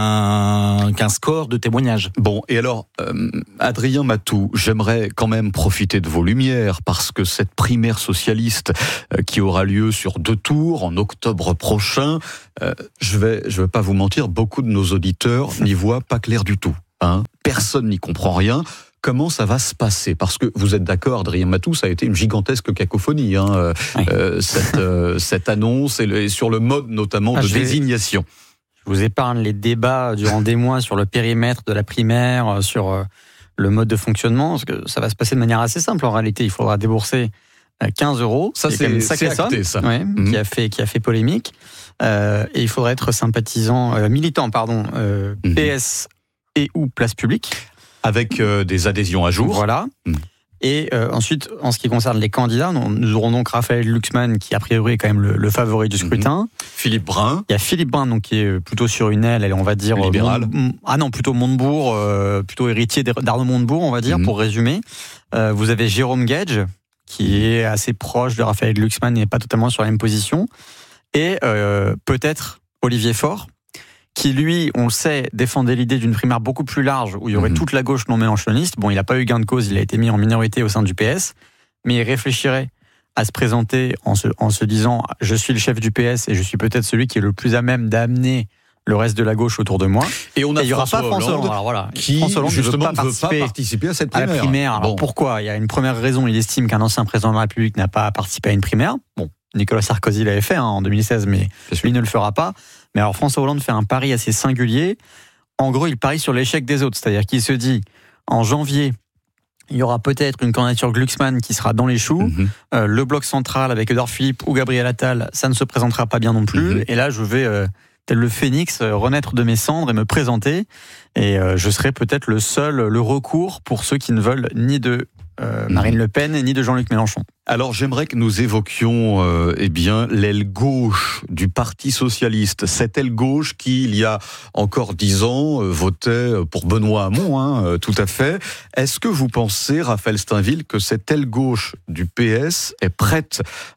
qu'un, qu'un score de témoignage. Bon, et alors, euh, Adrien Matou, j'aimerais quand même profiter de vos lumières, parce que cette primaire socialiste euh, qui aura lieu sur deux tours, en octobre prochain, euh, je vais, je vais pas vous mentir, beaucoup de nos auditeurs n'y voient pas clair du tout. Hein. Personne n'y comprend rien. Comment ça va se passer ? Parce que vous êtes d'accord, Adrien Matou, ça a été une gigantesque cacophonie, hein, oui. euh, cette, euh, cette annonce, et, le, et sur le mode notamment ah, de désignation. Je vous épargne les débats durant des mois sur le périmètre de la primaire, sur euh, le mode de fonctionnement, parce que ça va se passer de manière assez simple en réalité. Il faudra débourser quinze euros, ça c'est, c'est acté, ça. Ouais, mmh. qui a fait qui a fait polémique. Euh, et il faudrait être sympathisant, euh, militant, pardon, euh, mmh. P S et ou place publique, avec euh, des adhésions à jour. Voilà. Mmh. Et euh, ensuite, en ce qui concerne les candidats, nous aurons donc Raphaël Glucksmann, qui a priori est quand même le, le favori du scrutin. Mmh. Philippe Brun. Il y a Philippe Brun, donc qui est plutôt sur une aile, on va dire libéral. Mont... Ah non, plutôt Montebourg, euh, plutôt héritier d'Arnaud Montebourg, on va dire, mmh. pour résumer. Euh, vous avez Jérôme Gage, qui est assez proche de Raphaël Glucksmann et pas totalement sur la même position. Et euh, peut-être Olivier Faure, qui lui, on le sait, défendait l'idée d'une primaire beaucoup plus large, où il y aurait mmh. toute la gauche non mélenchoniste. Bon, il n'a pas eu gain de cause, il a été mis en minorité au sein du P S, mais il réfléchirait à se présenter en se, en se disant « je suis le chef du P S et je suis peut-être celui qui est le plus à même d'amener le reste de la gauche autour de moi ». Et on a et il n'y aura François pas François Hollande, Hollande, alors voilà, qui François Hollande justement ne veut pas, ne veut pas participer à cette primaire. À la primaire. Alors bon. Pourquoi ? Il y a une première raison, il estime qu'un ancien président de la République n'a pas participé à une primaire. Bon, Nicolas Sarkozy l'avait fait hein, en deux mille seize, mais lui ne le fera pas. Mais alors François Hollande fait un pari assez singulier. En gros, il parie sur l'échec des autres. C'est-à-dire qu'il se dit, en janvier, il y aura peut-être une candidature Glucksmann qui sera dans les choux. Mmh. Euh, le bloc central avec Édouard Philippe ou Gabriel Attal, ça ne se présentera pas bien non plus. Mmh. Et là, je vais, euh, tel le phénix, euh, renaître de mes cendres et me présenter. Et euh, je serai peut-être le seul, le recours pour ceux qui ne veulent ni de Euh, Marine Le Pen ni de Jean-Luc Mélenchon. Alors j'aimerais que nous évoquions euh, eh bien l'aile gauche du Parti Socialiste, cette aile gauche qui il y a encore dix ans euh, votait pour Benoît Hamon, hein, euh, tout à fait. Est-ce que vous pensez, Raphaël Steinville, que cette aile gauche du P S est prête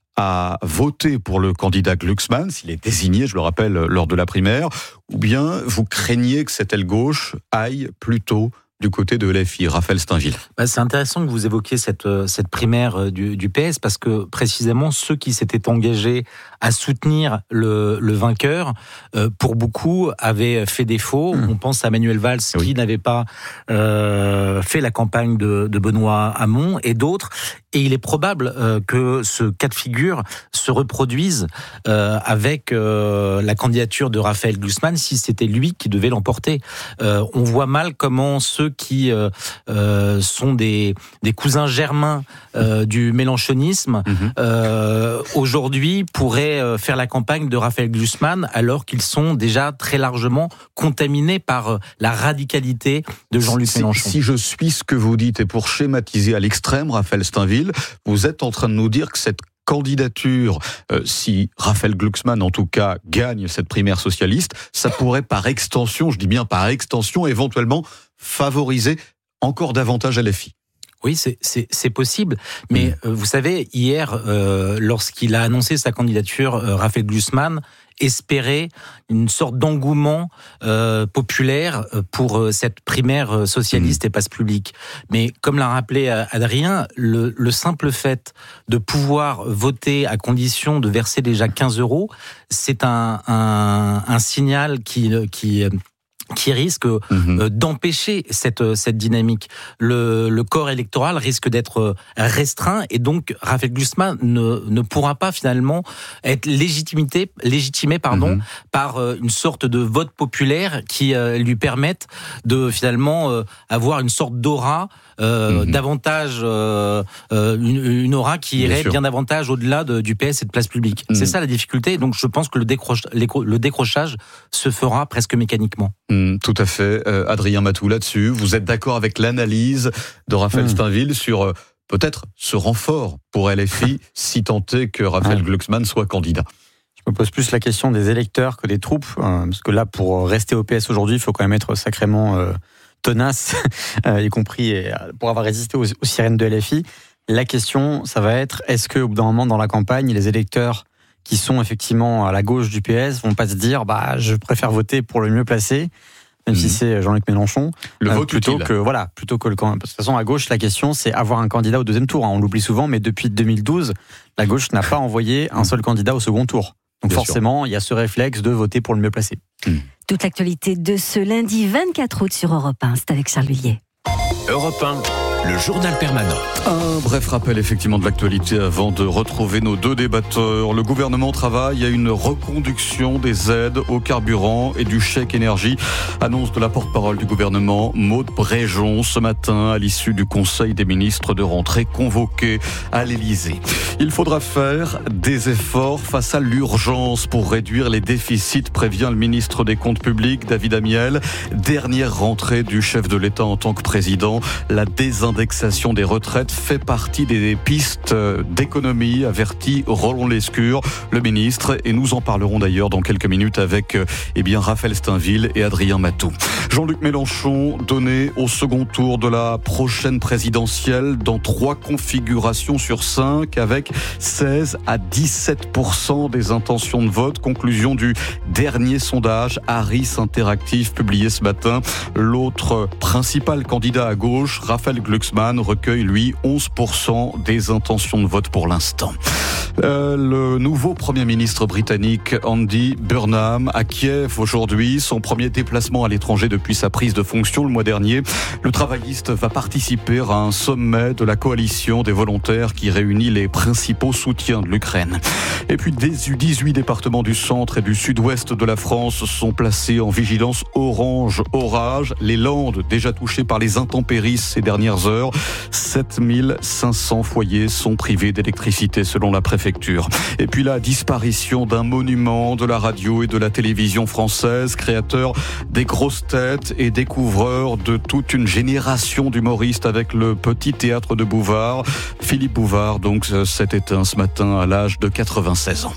à voter pour le candidat Glucksmann, s'il est désigné, je le rappelle, lors de la primaire, ou bien vous craignez que cette aile gauche aille plutôt du côté de L F I, Raphaël Steinville? Bah, c'est intéressant que vous évoquiez cette, cette primaire du, du P S, parce que précisément ceux qui s'étaient engagés à soutenir le, le vainqueur, euh, pour beaucoup, avaient fait défaut. Mmh. On pense à Manuel Valls, oui. qui n'avait pas euh, fait la campagne de, de Benoît Hamon, et d'autres. Et il est probable euh, que ce cas de figure se reproduise euh, avec euh, la candidature de Raphaël Glucksmann, si c'était lui qui devait l'emporter. Euh, on voit mal comment ceux qui euh, euh, sont des, des cousins germains euh, du mélenchonisme, mmh. euh, aujourd'hui pourraient euh, faire la campagne de Raphaël Glucksmann, alors qu'ils sont déjà très largement contaminés par euh, la radicalité de Jean-Luc si, Mélenchon. Si je suis ce que vous dites, et pour schématiser à l'extrême, Raphaël Steinville, vous êtes en train de nous dire que cette candidature, euh, si Raphaël Glucksmann en tout cas gagne cette primaire socialiste, ça pourrait par extension, je dis bien par extension, éventuellement favoriser encore davantage L F I. Oui, c'est, c'est, c'est possible, mais mmh. euh, vous savez, hier, euh, lorsqu'il a annoncé sa candidature, euh, Raphaël Glucksmann espérait une sorte d'engouement euh, populaire pour euh, cette primaire socialiste mmh. et passe publique. Mais comme l'a rappelé Adrien, le, le simple fait de pouvoir voter à condition de verser déjà quinze euros, c'est un, un, un signal qui... qui qui risque mmh. euh, d'empêcher cette cette dynamique. Le, le corps électoral risque d'être restreint et donc Raphaël Glucksmann ne ne pourra pas finalement être légitimité légitimé pardon mmh. par euh, une sorte de vote populaire qui euh, lui permette de finalement euh, avoir une sorte d'aura euh, mmh. davantage euh, euh, une, une aura qui irait bien, bien davantage au-delà de, du P S et de Place Publique. Mmh. C'est ça la difficulté. Donc je pense que le décroche, le décrochage se fera presque mécaniquement. Mmh, tout à fait. Euh, Adrien Matou, là-dessus, vous êtes d'accord avec l'analyse de Raphaël mmh. Steinville sur euh, peut-être ce renfort pour L F I si tant est que Raphaël mmh. Glucksmann soit candidat? Je me pose plus la question des électeurs que des troupes, euh, parce que là, pour rester au P S aujourd'hui, il faut quand même être sacrément euh, tenace, euh, y compris pour avoir résisté aux, aux sirènes de L F I. La question, ça va être, est-ce qu'au bout d'un moment, dans la campagne, les électeurs qui sont effectivement à la gauche du P S vont pas se dire, bah, je préfère voter pour le mieux placé, même mmh. si c'est Jean-Luc Mélenchon, le euh, vote plutôt utile. que voilà, plutôt que le camp. De toute façon, à gauche, la question, c'est avoir un candidat au deuxième tour. Hein. On l'oublie souvent, mais depuis deux mille douze, la gauche n'a pas envoyé un seul candidat au second tour. Donc Bien forcément, sûr. il y a ce réflexe de voter pour le mieux placé. Mmh. Toute l'actualité de ce lundi vingt-quatre août sur Europe un, c'est avec Charles Lullier. Europe un, le journal permanent. Un bref rappel effectivement de l'actualité avant de retrouver nos deux débatteurs. Le gouvernement travaille à une reconduction des aides au carburant et du chèque énergie. Annonce de la porte-parole du gouvernement, Maud Bréjon, ce matin à l'issue du Conseil des ministres de rentrée convoqué à l'Élysée. Il faudra faire des efforts face à l'urgence pour réduire les déficits, prévient le ministre des Comptes publics, David Amiel. Dernière rentrée du chef de l'État en tant que président. La désindexation des retraites fait partie des pistes d'économie, avertit Roland Lescure, le ministre. Et nous en parlerons d'ailleurs dans quelques minutes avec eh bien, Raphaël Steinville et Adrien Matou. Jean-Luc Mélenchon, donné au second tour de la prochaine présidentielle dans trois configurations sur cinq, avec seize à dix-sept pour cent des intentions de vote. Conclusion du dernier sondage Harris Interactive publié ce matin. L'autre principal candidat à gauche, Raphaël Glucksmann, recueille lui onze pour cent des intentions de vote pour l'instant. Euh, le nouveau Premier ministre britannique Andy Burnham à Kiev aujourd'hui, son premier déplacement à l'étranger depuis sa prise de fonction le mois dernier. Le travailliste va participer à un sommet de la coalition des volontaires qui réunit les principaux soutiens de l'Ukraine. Et puis dix-huit départements du centre et du sud-ouest de la France sont placés en vigilance orange orage. Les Landes déjà touchées par les intempéries ces dernières heures. sept mille cinq cents foyers sont privés d'électricité selon la préfecture. Et puis la disparition d'un monument de la radio et de la télévision française, créateur des grosses têtes et découvreur de toute une génération d'humoristes avec le Petit Théâtre de Bouvard. Philippe Bouvard donc s'est éteint ce matin à l'âge de quatre-vingt-seize ans.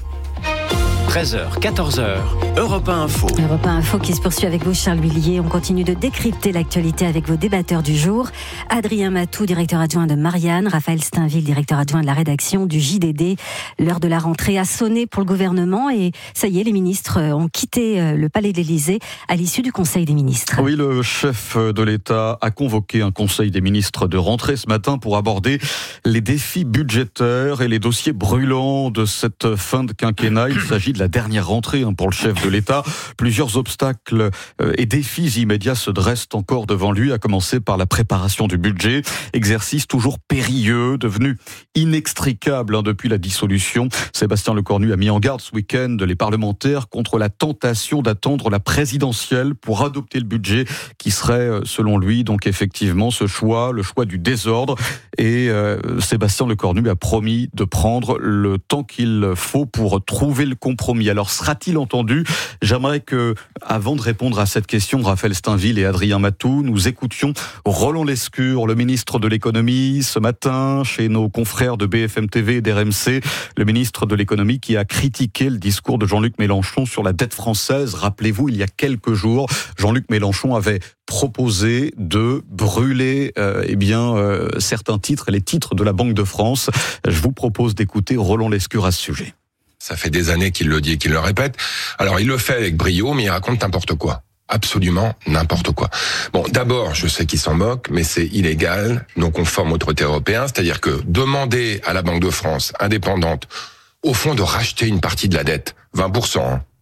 treize heures, quatorze heures, Europe un Info. Europe un Info qui se poursuit avec vous, Charles Lullier. On continue de décrypter l'actualité avec vos débatteurs du jour. Adrien Matou, directeur adjoint de Marianne. Raphaël Steinville, directeur adjoint de la rédaction du J D D. L'heure de la rentrée a sonné pour le gouvernement et ça y est, les ministres ont quitté le palais de l'Élysée à l'issue du Conseil des ministres. Oui, le chef de l'État a convoqué un Conseil des ministres de rentrée ce matin pour aborder les défis budgétaires et les dossiers brûlants de cette fin de quinquennat. Il s'agit de la dernière rentrée pour le chef de l'État. Plusieurs obstacles et défis immédiats se dressent encore devant lui, à commencer par la préparation du budget. Exercice toujours périlleux, devenu inextricable depuis la dissolution. Sébastien Lecornu a mis en garde ce week-end les parlementaires contre la tentation d'attendre la présidentielle pour adopter le budget qui serait, selon lui, donc effectivement ce choix, le choix du désordre. Et euh, Sébastien Lecornu a promis de prendre le temps qu'il faut pour trouver le compromis. Alors sera-t-il entendu ? J'aimerais que, avant de répondre à cette question, Raphaël Steinville et Adrien Matou, nous écoutions Roland Lescure, le ministre de l'économie, ce matin, chez nos confrères de B F M T V et d'R M C, le ministre de l'économie qui a critiqué le discours de Jean-Luc Mélenchon sur la dette française. Rappelez-vous, il y a quelques jours, Jean-Luc Mélenchon avait proposé de brûler euh, eh bien, euh, certains titres, les titres de la Banque de France. Je vous propose d'écouter Roland Lescure à ce sujet. Ça fait des années qu'il le dit et qu'il le répète. Alors, il le fait avec brio, mais il raconte n'importe quoi. Absolument n'importe quoi. Bon, d'abord, je sais qu'il s'en moque, mais c'est illégal, non conforme au traité européen. C'est-à-dire que demander à la Banque de France, indépendante, au fond, de racheter une partie de la dette, vingt pour cent, hein,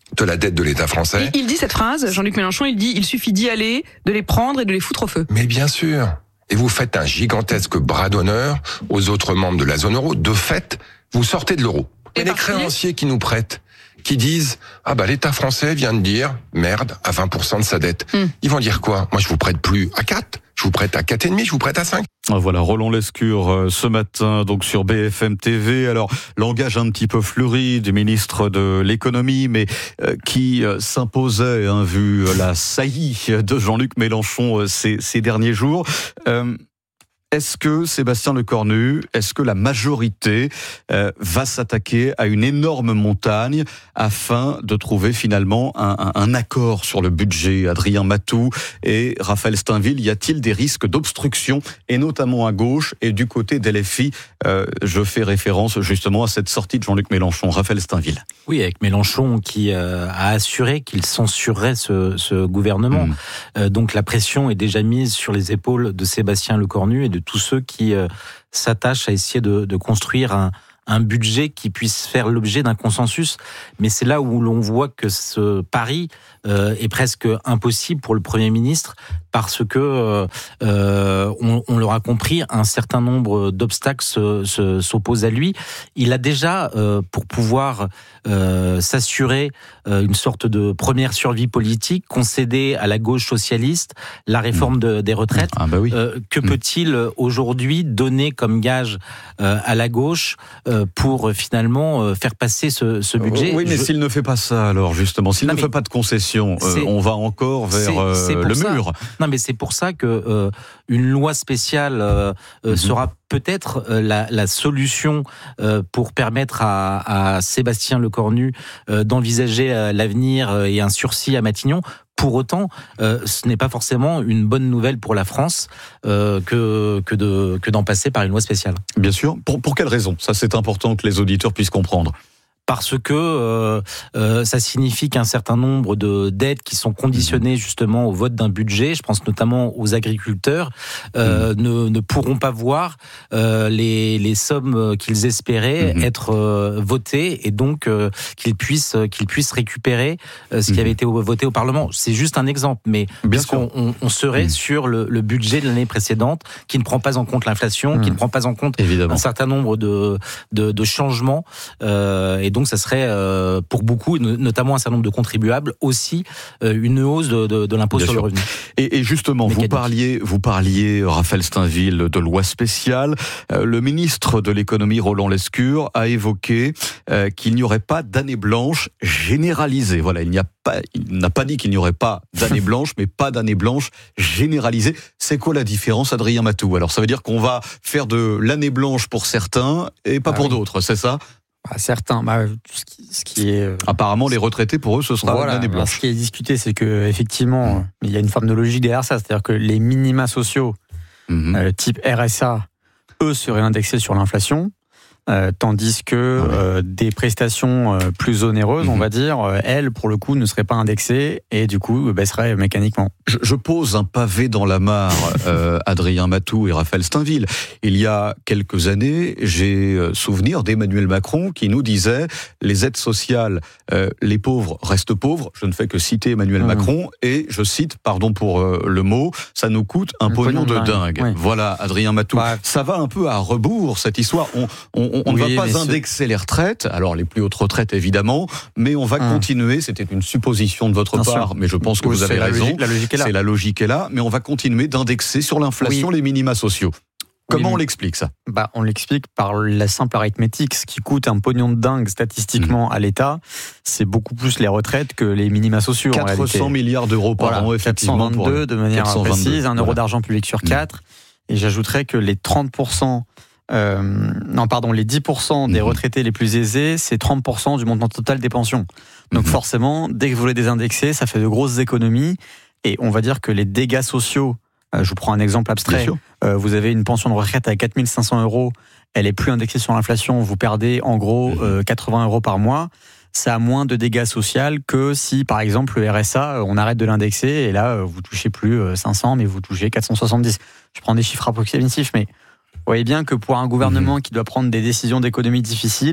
de la dette de l'État français. Il dit cette phrase, Jean-Luc Mélenchon, il dit « il suffit d'y aller, de les prendre et de les foutre au feu ». Mais bien sûr. Et vous faites un gigantesque bras d'honneur aux autres membres de la zone euro. De fait, vous sortez de l'euro. Et, et les créanciers qui nous prêtent, qui disent « Ah bah l'État français vient de dire merde à vingt pour cent de sa dette mm. ». Ils vont dire quoi ? Moi je vous prête plus à quatre, je vous prête à quatre virgule cinq, je vous prête à cinq. Voilà, Roland Lescure ce matin donc sur B F M T V. Alors, langage un petit peu fleuri du ministre de l'économie, mais euh, qui euh, s'imposait, hein, vu la saillie de Jean-Luc Mélenchon euh, ces, ces derniers jours. Euh, Est-ce que Sébastien Lecornu, est-ce que la majorité euh, va s'attaquer à une énorme montagne afin de trouver finalement un, un, un accord sur le budget ? Adrien Matou et Raphaël Steinville, y a-t-il des risques d'obstruction, et notamment à gauche et du côté d'L F I ? euh, Je fais référence justement à cette sortie de Jean-Luc Mélenchon. Raphaël Steinville. Oui, avec Mélenchon qui euh, a assuré qu'il censurerait ce, ce gouvernement. Mmh. Euh, donc la pression est déjà mise sur les épaules de Sébastien Lecornu et de tous ceux qui euh, s'attachent à essayer de, de construire un, un budget qui puisse faire l'objet d'un consensus. Mais c'est là où l'on voit que ce pari euh, est presque impossible pour le Premier ministre, parce que euh, on, on l'aura compris, un certain nombre d'obstacles se, se, s'opposent à lui. Il a déjà, euh, pour pouvoir euh, s'assurer euh, une sorte de première survie politique, concédé à la gauche socialiste la réforme de, des retraites. Ah bah oui. euh, que peut-il aujourd'hui donner comme gage euh, à la gauche euh, pour finalement euh, faire passer ce, ce budget ? Oui, mais Je... s'il ne fait pas ça, alors justement, s'il non, ne fait pas de concessions, euh, on va encore vers euh, c'est, c'est le ça. mur. Non, mais c'est pour ça que euh, une loi spéciale euh, euh, mm-hmm. sera peut-être euh, la, la solution euh, pour permettre à, à Sébastien Lecornu euh, d'envisager euh, l'avenir euh, et un sursis à Matignon. Pour autant, euh, ce n'est pas forcément une bonne nouvelle pour la France euh, que, que, de, que d'en passer par une loi spéciale. Bien sûr. Pour, pour quelle raison ? Ça, c'est important que les auditeurs puissent comprendre. Parce que euh, euh, ça signifie qu'un certain nombre de dettes qui sont conditionnées justement au vote d'un budget, je pense notamment aux agriculteurs, euh, mmh. ne, ne pourront pas voir euh, les, les sommes qu'ils espéraient mmh. être euh, votées, et donc euh, qu'ils puissent qu'ils puissent récupérer euh, ce mmh. qui avait été voté au Parlement. C'est juste un exemple, mais puisqu'on on, on serait mmh. sur le, le budget de l'année précédente, qui ne prend pas en compte l'inflation, mmh. qui ne prend pas en compte Évidemment. un certain nombre de de, de changements, euh, et donc Donc, ça serait euh, pour beaucoup, notamment un certain nombre de contribuables, aussi euh, une hausse de, de, de l'impôt Bien sur sûr. le revenu. Et, et justement, vous parliez, vous parliez, Raphaël Steinville, de loi spéciale. Euh, le ministre de l'économie, Roland Lescure, a évoqué euh, qu'il n'y aurait pas d'année blanche généralisée. Voilà, il n'y a pas, il n'a pas dit qu'il n'y aurait pas d'année blanche, mais pas d'année blanche généralisée. C'est quoi la différence, Adrien Matou ? Alors, ça veut dire qu'on va faire de l'année blanche pour certains et pas ah pour oui. d'autres, c'est ça ? Bah, certains, bah, ce, qui, ce qui est... Apparemment, les retraités, pour eux, ce sera voilà, l'année blanche. Ce qui est discuté, c'est que effectivement, mmh. il y a une forme de logique derrière ça. C'est-à-dire que les minima sociaux, mmh. euh, type R S A, eux, seraient indexés sur l'inflation. Euh, tandis que euh, des prestations euh, plus onéreuses, mmh. on va dire, euh, elles, pour le coup, ne seraient pas indexées et du coup baisseraient mécaniquement. Je, je pose un pavé dans la mare, euh, Adrien Matou et Raphaël Steinville. Il y a quelques années, j'ai souvenir d'Emmanuel Macron qui nous disait les aides sociales, euh, les pauvres restent pauvres. Je ne fais que citer Emmanuel mmh. Macron et je cite, pardon pour euh, le mot, ça nous coûte un, un pognon, pognon de dingue. dingue. Oui. Voilà, Adrien Matou. Bah, ça va un peu à rebours cette histoire. On, on, on oui, ne va pas indexer les retraites, alors les plus hautes retraites évidemment, mais on va hum. continuer, c'était une supposition de votre Bien part, sûr. mais je pense que oui, vous avez la raison, logique, la logique est là. c'est la logique est là, mais on va continuer d'indexer sur l'inflation oui. les minima sociaux. Comment oui. on l'explique ça ? Bah, on l'explique par la simple arithmétique. Ce qui coûte un pognon de dingue statistiquement mmh. à l'État, c'est beaucoup plus les retraites que les minima sociaux. quatre cents milliards d'euros par voilà, an, effectivement. quatre cent vingt-deux de manière quatre cent vingt-deux, précise, un euro voilà. d'argent public sur quatre. Mmh. Et j'ajouterais que les trente pour cent Euh, non, pardon, les dix pour cent des mmh. retraités les plus aisés, c'est trente pour cent du montant total des pensions. Donc mmh. forcément, dès que vous les désindexez, ça fait de grosses économies. Et on va dire que les dégâts sociaux, euh, je vous prends un exemple abstrait, euh, vous avez une pension de retraite à quatre mille cinq cents euros, elle est plus indexée sur l'inflation, vous perdez en gros euh, quatre-vingts euros par mois. Ça a moins de dégâts sociaux que si, par exemple, le R S A, on arrête de l'indexer et là, vous touchez plus cinq cents, mais vous touchez quatre cent soixante-dix. Je prends des chiffres approximatifs, mais vous voyez bien que pour un gouvernement mmh. qui doit prendre des décisions d'économie difficiles,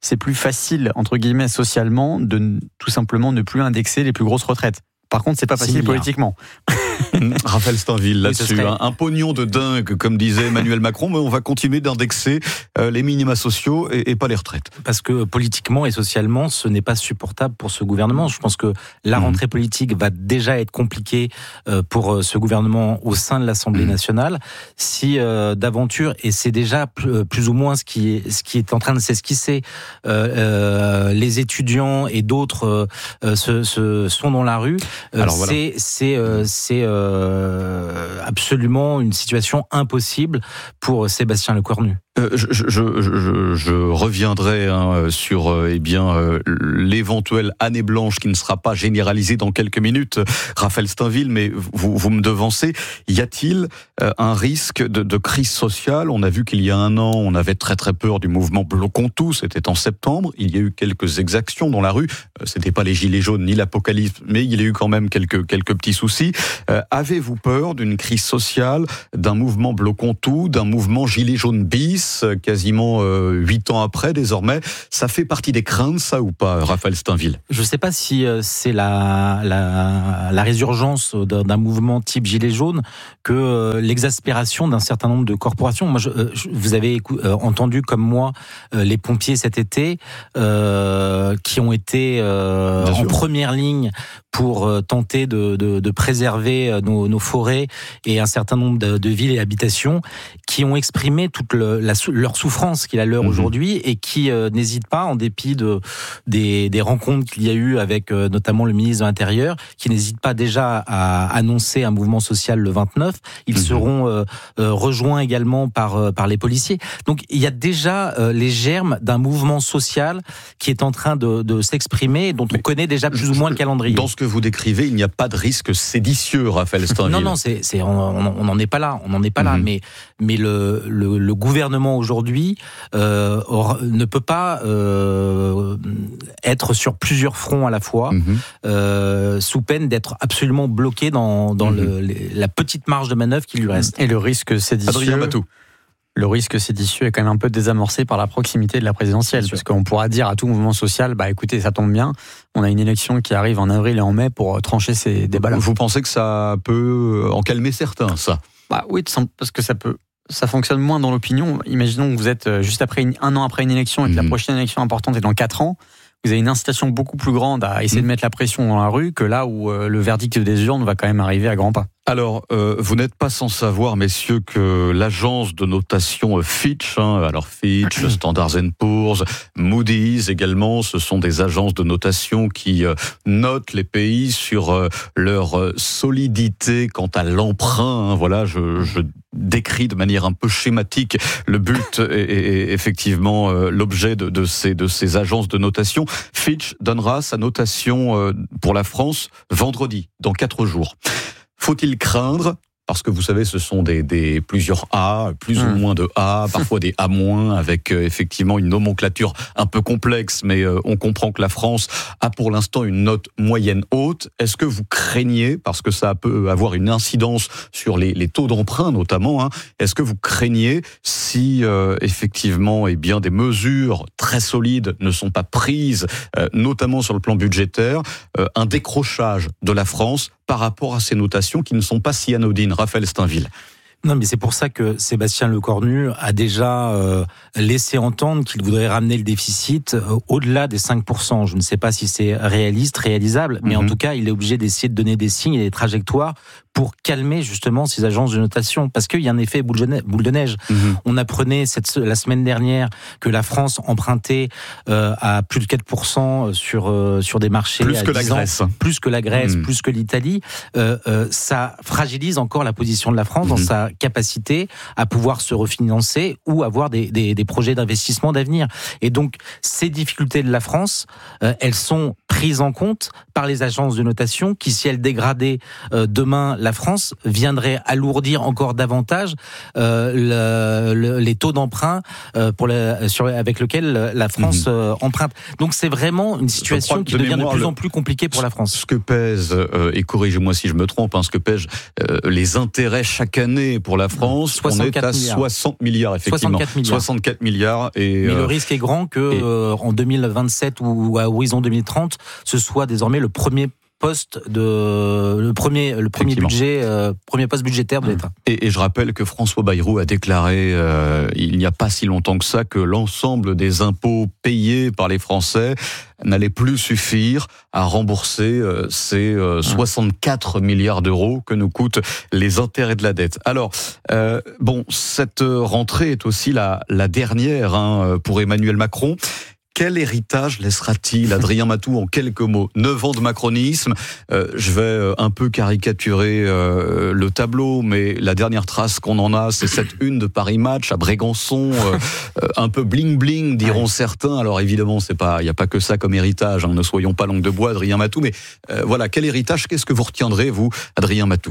c'est plus facile, entre guillemets, socialement, de tout simplement ne plus indexer les plus grosses retraites. Par contre, c'est pas facile politiquement. Raphaël Steinville, là-dessus, oui, serait... un, un pognon de dingue, comme disait Emmanuel Macron, mais on va continuer d'indexer euh, les minima sociaux et, et pas les retraites. Parce que politiquement et socialement, ce n'est pas supportable pour ce gouvernement. Je pense que la rentrée mmh. politique va déjà être compliquée euh, pour ce gouvernement au sein de l'Assemblée mmh. nationale. Si euh, d'aventure, et c'est déjà plus, plus ou moins ce qui est, ce qui est en train de s'esquisser, euh, euh, les étudiants et d'autres euh, se, se sont dans la rue. Euh, Alors, voilà. C'est, c'est, euh, c'est euh, absolument une situation impossible pour Sébastien Lecornu. Euh, je, je, je, je reviendrai hein, sur euh, eh bien euh, l'éventuelle année blanche qui ne sera pas généralisée dans quelques minutes, Raphaël Steinville, mais vous, vous me devancez. Y a-t-il euh, un risque de, de crise sociale ? On a vu qu'il y a un an, on avait très très peur du mouvement Bloquons tout, c'était en septembre. Il y a eu quelques exactions dans la rue. Euh, c'était pas les gilets jaunes ni l'apocalypse, mais il y a eu quand même quelques quelques petits soucis. Euh, avez-vous peur d'une crise sociale, d'un mouvement Bloquons tout, d'un mouvement gilets jaunes bis? Quasiment huit euh, ans après, désormais, ça fait partie des craintes, ça ou pas, Raphaël Steinville ? Je ne sais pas si euh, c'est la, la, la résurgence d'un, d'un mouvement type gilet jaune que euh, l'exaspération d'un certain nombre de corporations. Moi, je, euh, je, vous avez écou- euh, entendu comme moi euh, les pompiers cet été euh, qui ont été euh, en première ligne pour euh, tenter de, de, de préserver nos, nos forêts et un certain nombre de, de villes et habitations, qui ont exprimé toute le, la, leur souffrance qu'il a leur mmh. aujourd'hui et qui euh, n'hésitent pas, en dépit de, des, des rencontres qu'il y a eu avec euh, notamment le ministre de l'Intérieur, qui n'hésitent pas déjà à annoncer un mouvement social le vingt-neuf. Ils mmh. seront euh, euh, rejoints également par, euh, par les policiers. Donc il y a déjà euh, les germes d'un mouvement social qui est en train de, de s'exprimer et dont on Mais connaît déjà plus ou moins le calendrier. Dans ce que vous décrivez, il n'y a pas de risque séditieux, Raphaël Steinville. Non, non, c'est, c'est, on n'en est pas là. On n'en est pas mmh. là. Mais, mais le, le, le gouvernement aujourd'hui euh, or, ne peut pas euh, être sur plusieurs fronts à la fois, mmh. euh, sous peine d'être absolument bloqué dans, dans mmh. le, les, la petite marge de manœuvre qui lui reste. Et le risque séditieux. Adrien Matou. Le risque séditieux est quand même un peu désamorcé par la proximité de la présidentielle, parce qu'on pourra dire à tout mouvement social, bah écoutez, ça tombe bien, on a une élection qui arrive en avril et en mai pour trancher ces débats-là. Vous pensez que ça peut en calmer certains, ça ? Bah oui, parce que ça peut, ça fonctionne moins dans l'opinion. Imaginons que vous êtes juste après une, un an après une élection et que mmh. la prochaine élection importante est dans quatre ans. Vous avez une incitation beaucoup plus grande à essayer mmh. de mettre la pression dans la rue que là où euh, le verdict des urnes va quand même arriver à grands pas. Alors, euh, vous n'êtes pas sans savoir, messieurs, que l'agence de notation Fitch, hein, alors Fitch, Standard and Poor's, Moody's également, ce sont des agences de notation qui euh, notent les pays sur euh, leur euh, solidité quant à l'emprunt. Hein, voilà, je, je décrit de manière un peu schématique le but et, et effectivement euh, l'objet de, de, ces, de ces agences de notation. Fitch donnera sa notation euh, pour la France vendredi, dans quatre jours. Faut-il craindre, parce que vous savez, ce sont des, des plusieurs A, plus mmh. ou moins de A, parfois des A-, avec euh, effectivement une nomenclature un peu complexe, mais euh, on comprend que la France a pour l'instant une note moyenne haute. Est-ce que vous craignez, parce que ça peut avoir une incidence sur les, les taux d'emprunt notamment, hein, est-ce que vous craignez, si euh, effectivement eh bien, des mesures très solides ne sont pas prises, euh, notamment sur le plan budgétaire, euh, un décrochage de la France par rapport à ces notations qui ne sont pas si anodines, Raphaël Steinville? Non, mais c'est pour ça que Sébastien Lecornu a déjà euh, laissé entendre qu'il voudrait ramener le déficit euh, au-delà des cinq pour cent. Je ne sais pas si c'est réaliste, réalisable, mais mm-hmm. en tout cas, il est obligé d'essayer de donner des signes et des trajectoires pour calmer justement ces agences de notation, parce qu'il y a un effet boule de neige. Mmh. On apprenait cette, la semaine dernière que la France empruntait euh, à plus de quatre pour cent sur, euh, sur des marchés plus que la Grèce, plus que la Grèce, mmh. plus que l'Italie. Euh, euh, ça fragilise encore la position de la France mmh. dans sa capacité à pouvoir se refinancer ou avoir des, des, des projets d'investissement d'avenir. Et donc, ces difficultés de la France, euh, elles sont prises en compte par les agences de notation qui, si elles dégradaient euh, demain la France viendrait alourdir encore davantage euh, le, le, les taux d'emprunt euh, pour la, sur, avec lequel la France mmh. euh, emprunte. Donc c'est vraiment une situation qui de devient de plus le, en plus compliquée pour la France. Ce que pèse, euh, et corrigez-moi si je me trompe, hein, ce que pèse euh, les intérêts chaque année pour la France, on est à milliards. soixante milliards, effectivement. soixante-quatre milliards. soixante-quatre milliards et, Mais euh, le risque est grand que et... euh, en deux mille vingt-sept ou à horizon deux mille trente, ce soit désormais le premier poste de le premier le premier budget euh, premier poste budgétaire de l'État. Et, et je rappelle que François Bayrou a déclaré euh, il n'y a pas si longtemps que ça que l'ensemble des impôts payés par les Français n'allait plus suffire à rembourser euh, ces euh, soixante-quatre milliards d'euros que nous coûtent les intérêts de la dette. Alors, euh, bon, cette rentrée est aussi la, la dernière hein, pour Emmanuel Macron. Quel héritage laissera-t-il, Adrien Matou, en quelques mots? Neuf ans de macronisme, euh, je vais un peu caricaturer euh, le tableau, mais la dernière trace qu'on en a, c'est cette une de Paris Match à Brégançon, euh, un peu bling-bling, diront ouais. certains. Alors évidemment, c'est pas, il n'y a pas que ça comme héritage, hein, ne soyons pas langue de bois, Adrien Matou, mais euh, voilà, quel héritage, qu'est-ce que vous retiendrez, vous, Adrien Matou?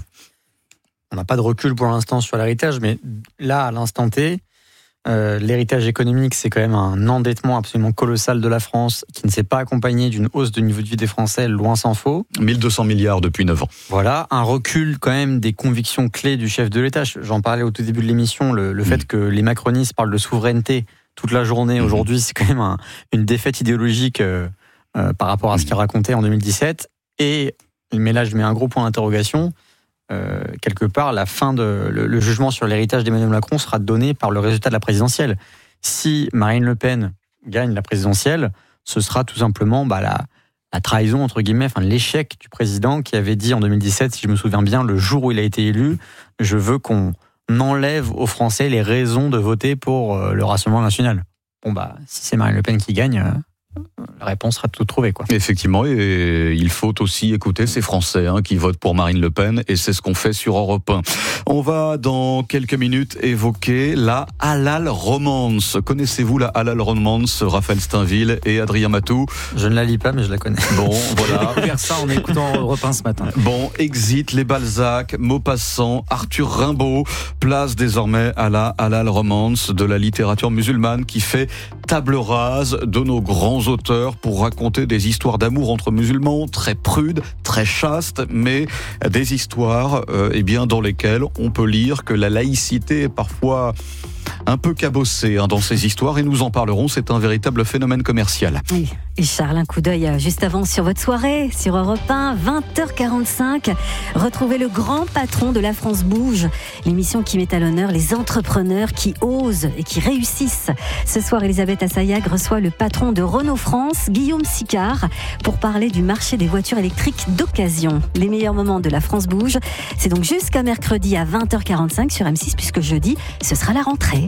On n'a pas de recul pour l'instant sur l'héritage, mais là, à l'instant T, Euh, l'héritage économique, c'est quand même un endettement absolument colossal de la France qui ne s'est pas accompagné d'une hausse de niveau de vie des Français, loin s'en faut. mille deux cents milliards depuis neuf ans. Voilà, un recul quand même des convictions clés du chef de l'État. J'en parlais au tout début de l'émission, le, le mmh. fait que les macronistes parlent de souveraineté toute la journée mmh. aujourd'hui, c'est quand même un, une défaite idéologique euh, euh, par rapport à ce qu'il racontait en deux mille dix-sept. Et, mais là, je mets un gros point d'interrogation. Euh, quelque part, la fin de le, le jugement sur l'héritage d'Emmanuel Macron sera donné par le résultat de la présidentielle. Si Marine Le Pen gagne la présidentielle, ce sera tout simplement bah, la, la trahison entre guillemets, enfin l'échec du président qui avait dit en deux mille dix-sept, si je me souviens bien, le jour où il a été élu, je veux qu'on enlève aux Français les raisons de voter pour euh, le Rassemblement national. Bon bah, si c'est Marine Le Pen qui gagne. Euh, la réponse sera toute trouvée, quoi. Effectivement, et il faut aussi écouter ces Français hein, qui votent pour Marine Le Pen, et c'est ce qu'on fait sur Europe un. On va dans quelques minutes évoquer la halal romance. Connaissez-vous la halal romance, Raphaël Steinville et Adrien Matou? Je ne la lis pas, mais je la connais. Bon, voilà. J'ai découvert ça en écoutant Europe un ce matin. Bon, exit les Balzac, Maupassant, Arthur Rimbaud, place désormais à la halal romance de la littérature musulmane qui fait table rase de nos grands auteurs pour raconter des histoires d'amour entre musulmans très prudes, très chastes, mais des histoires euh, eh bien, dans lesquelles on peut lire que la laïcité est parfois un peu cabossée hein, dans ces histoires, et nous en parlerons, c'est un véritable phénomène commercial. Oui. Et Charles, un coup d'œil juste avant sur votre soirée, sur Europe un, vingt heures quarante-cinq. Retrouvez le grand patron de La France Bouge, l'émission qui met à l'honneur les entrepreneurs qui osent et qui réussissent. Ce soir, Elisabeth Assayag reçoit le patron de Renault France, Guillaume Sicard, pour parler du marché des voitures électriques d'occasion. Les meilleurs moments de La France Bouge, c'est donc jusqu'à mercredi à vingt heures quarante-cinq sur M six, puisque jeudi, ce sera la rentrée.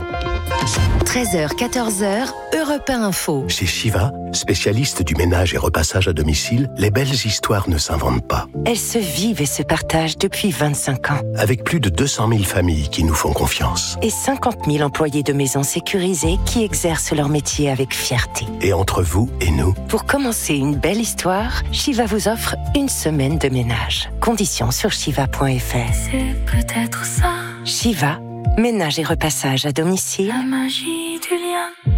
treize heures, quatorze heures, Europe un Info. Chez Shiva, spécialiste du ménage et repassage à domicile, les belles histoires ne s'inventent pas. Elles se vivent et se partagent depuis vingt-cinq ans. Avec plus de deux cent mille familles qui nous font confiance. Et cinquante mille employés de maisons sécurisées qui exercent leur métier avec fierté. Et entre vous et nous, pour commencer une belle histoire, Shiva vous offre une semaine de ménage. Conditions sur shiva point f r. C'est peut-être ça. Shiva, ménage et repassage à domicile. La magie du lien.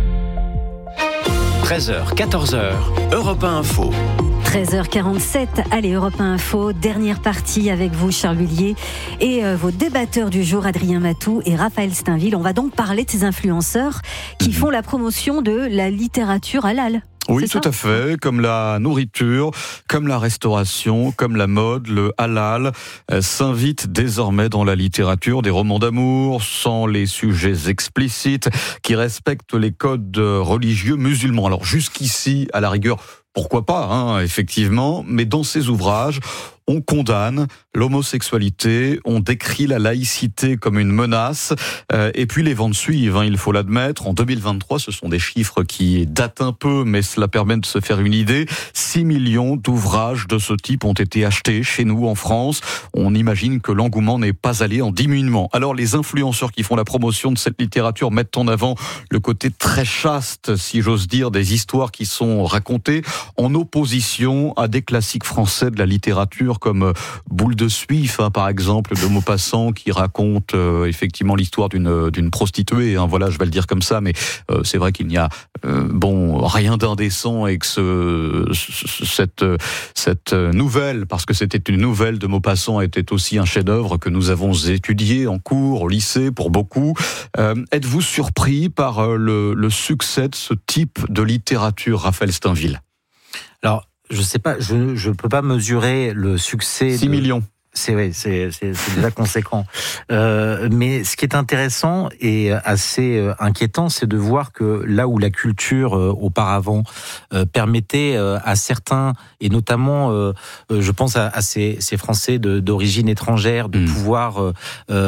treize heures, quatorze heures, Europe un Info. treize heures quarante-sept, allez, Europe un Info, dernière partie avec vous, Charles Huillier, et euh, vos débatteurs du jour, Adrien Matou et Raphaël Steinville. On va donc parler de ces influenceurs qui font la promotion de la littérature halal. Oui, tout à fait, comme la nourriture, comme la restauration, comme la mode, le halal euh, s'invite désormais dans la littérature des romans d'amour, sans les sujets explicites, qui respectent les codes religieux musulmans. Alors jusqu'ici, à la rigueur, pourquoi pas, hein, effectivement, mais dans ces ouvrages, on condamne l'homosexualité, on décrit la laïcité comme une menace, euh, et puis les ventes suivent, hein, il faut l'admettre. En deux mille vingt-trois, ce sont des chiffres qui datent un peu, mais cela permet de se faire une idée. six millions d'ouvrages de ce type ont été achetés chez nous en France. On imagine que l'engouement n'est pas allé en diminuant. Alors les influenceurs qui font la promotion de cette littérature mettent en avant le côté très chaste, si j'ose dire, des histoires qui sont racontées. en opposition à des classiques français de la littérature comme Boule de Suif, hein, par exemple, de Maupassant, qui raconte euh, effectivement l'histoire d'une d'une prostituée. Hein, voilà, je vais le dire comme ça, mais euh, c'est vrai qu'il n'y a euh, bon rien d'indécent et que ce, ce, cette cette nouvelle, parce que c'était une nouvelle de Maupassant, était aussi un chef-d'œuvre que nous avons étudié en cours au lycée pour beaucoup. Euh, êtes-vous surpris par le, le succès de ce type de littérature, Raphaël Steinville? Alors, je sais pas, je ne peux pas mesurer le succès. six millions. C'est vrai, c'est, c'est, c'est déjà conséquent. Euh, mais ce qui est intéressant et assez inquiétant, c'est de voir que là où la culture euh, auparavant euh, permettait euh, à certains, et notamment, euh, je pense à, à ces, ces Français de, d'origine étrangère, de mmh. pouvoir euh,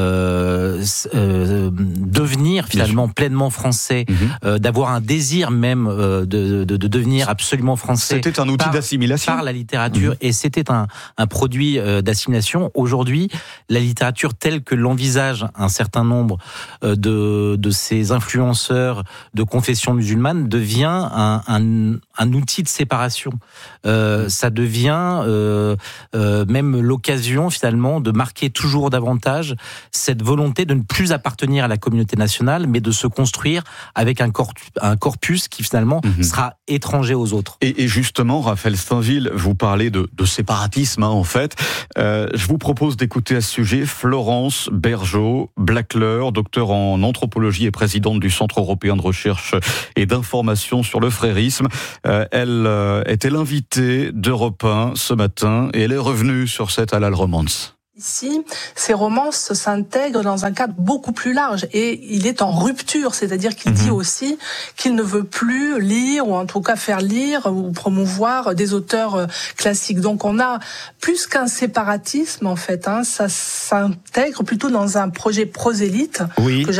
euh, devenir finalement pleinement français, mmh. euh, d'avoir un désir même euh, de, de, de devenir absolument français. C'était un outil par, d'assimilation par la littérature, mmh. et c'était un, un produit euh, d'assimilation. Aujourd'hui, la littérature telle que l'envisage un certain nombre de, de ces influenceurs de confession musulmane devient un, un, un outil de séparation. Euh, ça devient euh, euh, même l'occasion finalement de marquer toujours davantage cette volonté de ne plus appartenir à la communauté nationale, mais de se construire avec un corpus, un corpus qui finalement mmh. sera étranger aux autres. Et, et justement, Raphaël Steinville, vous parlez de, de séparatisme, hein, en fait. Euh, je vous propose d'écouter à ce sujet Florence Bergeau, Blackler, docteur en anthropologie et présidente du Centre européen de recherche et d'information sur le frérisme. Euh, elle euh, était l'invitée d'Europe un ce matin et elle est revenue sur cette Halal Romance. Ici, ces romances s'intègrent dans un cadre beaucoup plus large et il est en rupture, c'est-à-dire qu'il mmh. dit aussi qu'il ne veut plus lire ou en tout cas faire lire ou promouvoir des auteurs classiques. Donc on a plus qu'un séparatisme en fait, hein, ça s'intègre plutôt dans un projet prosélyte. Oui. Que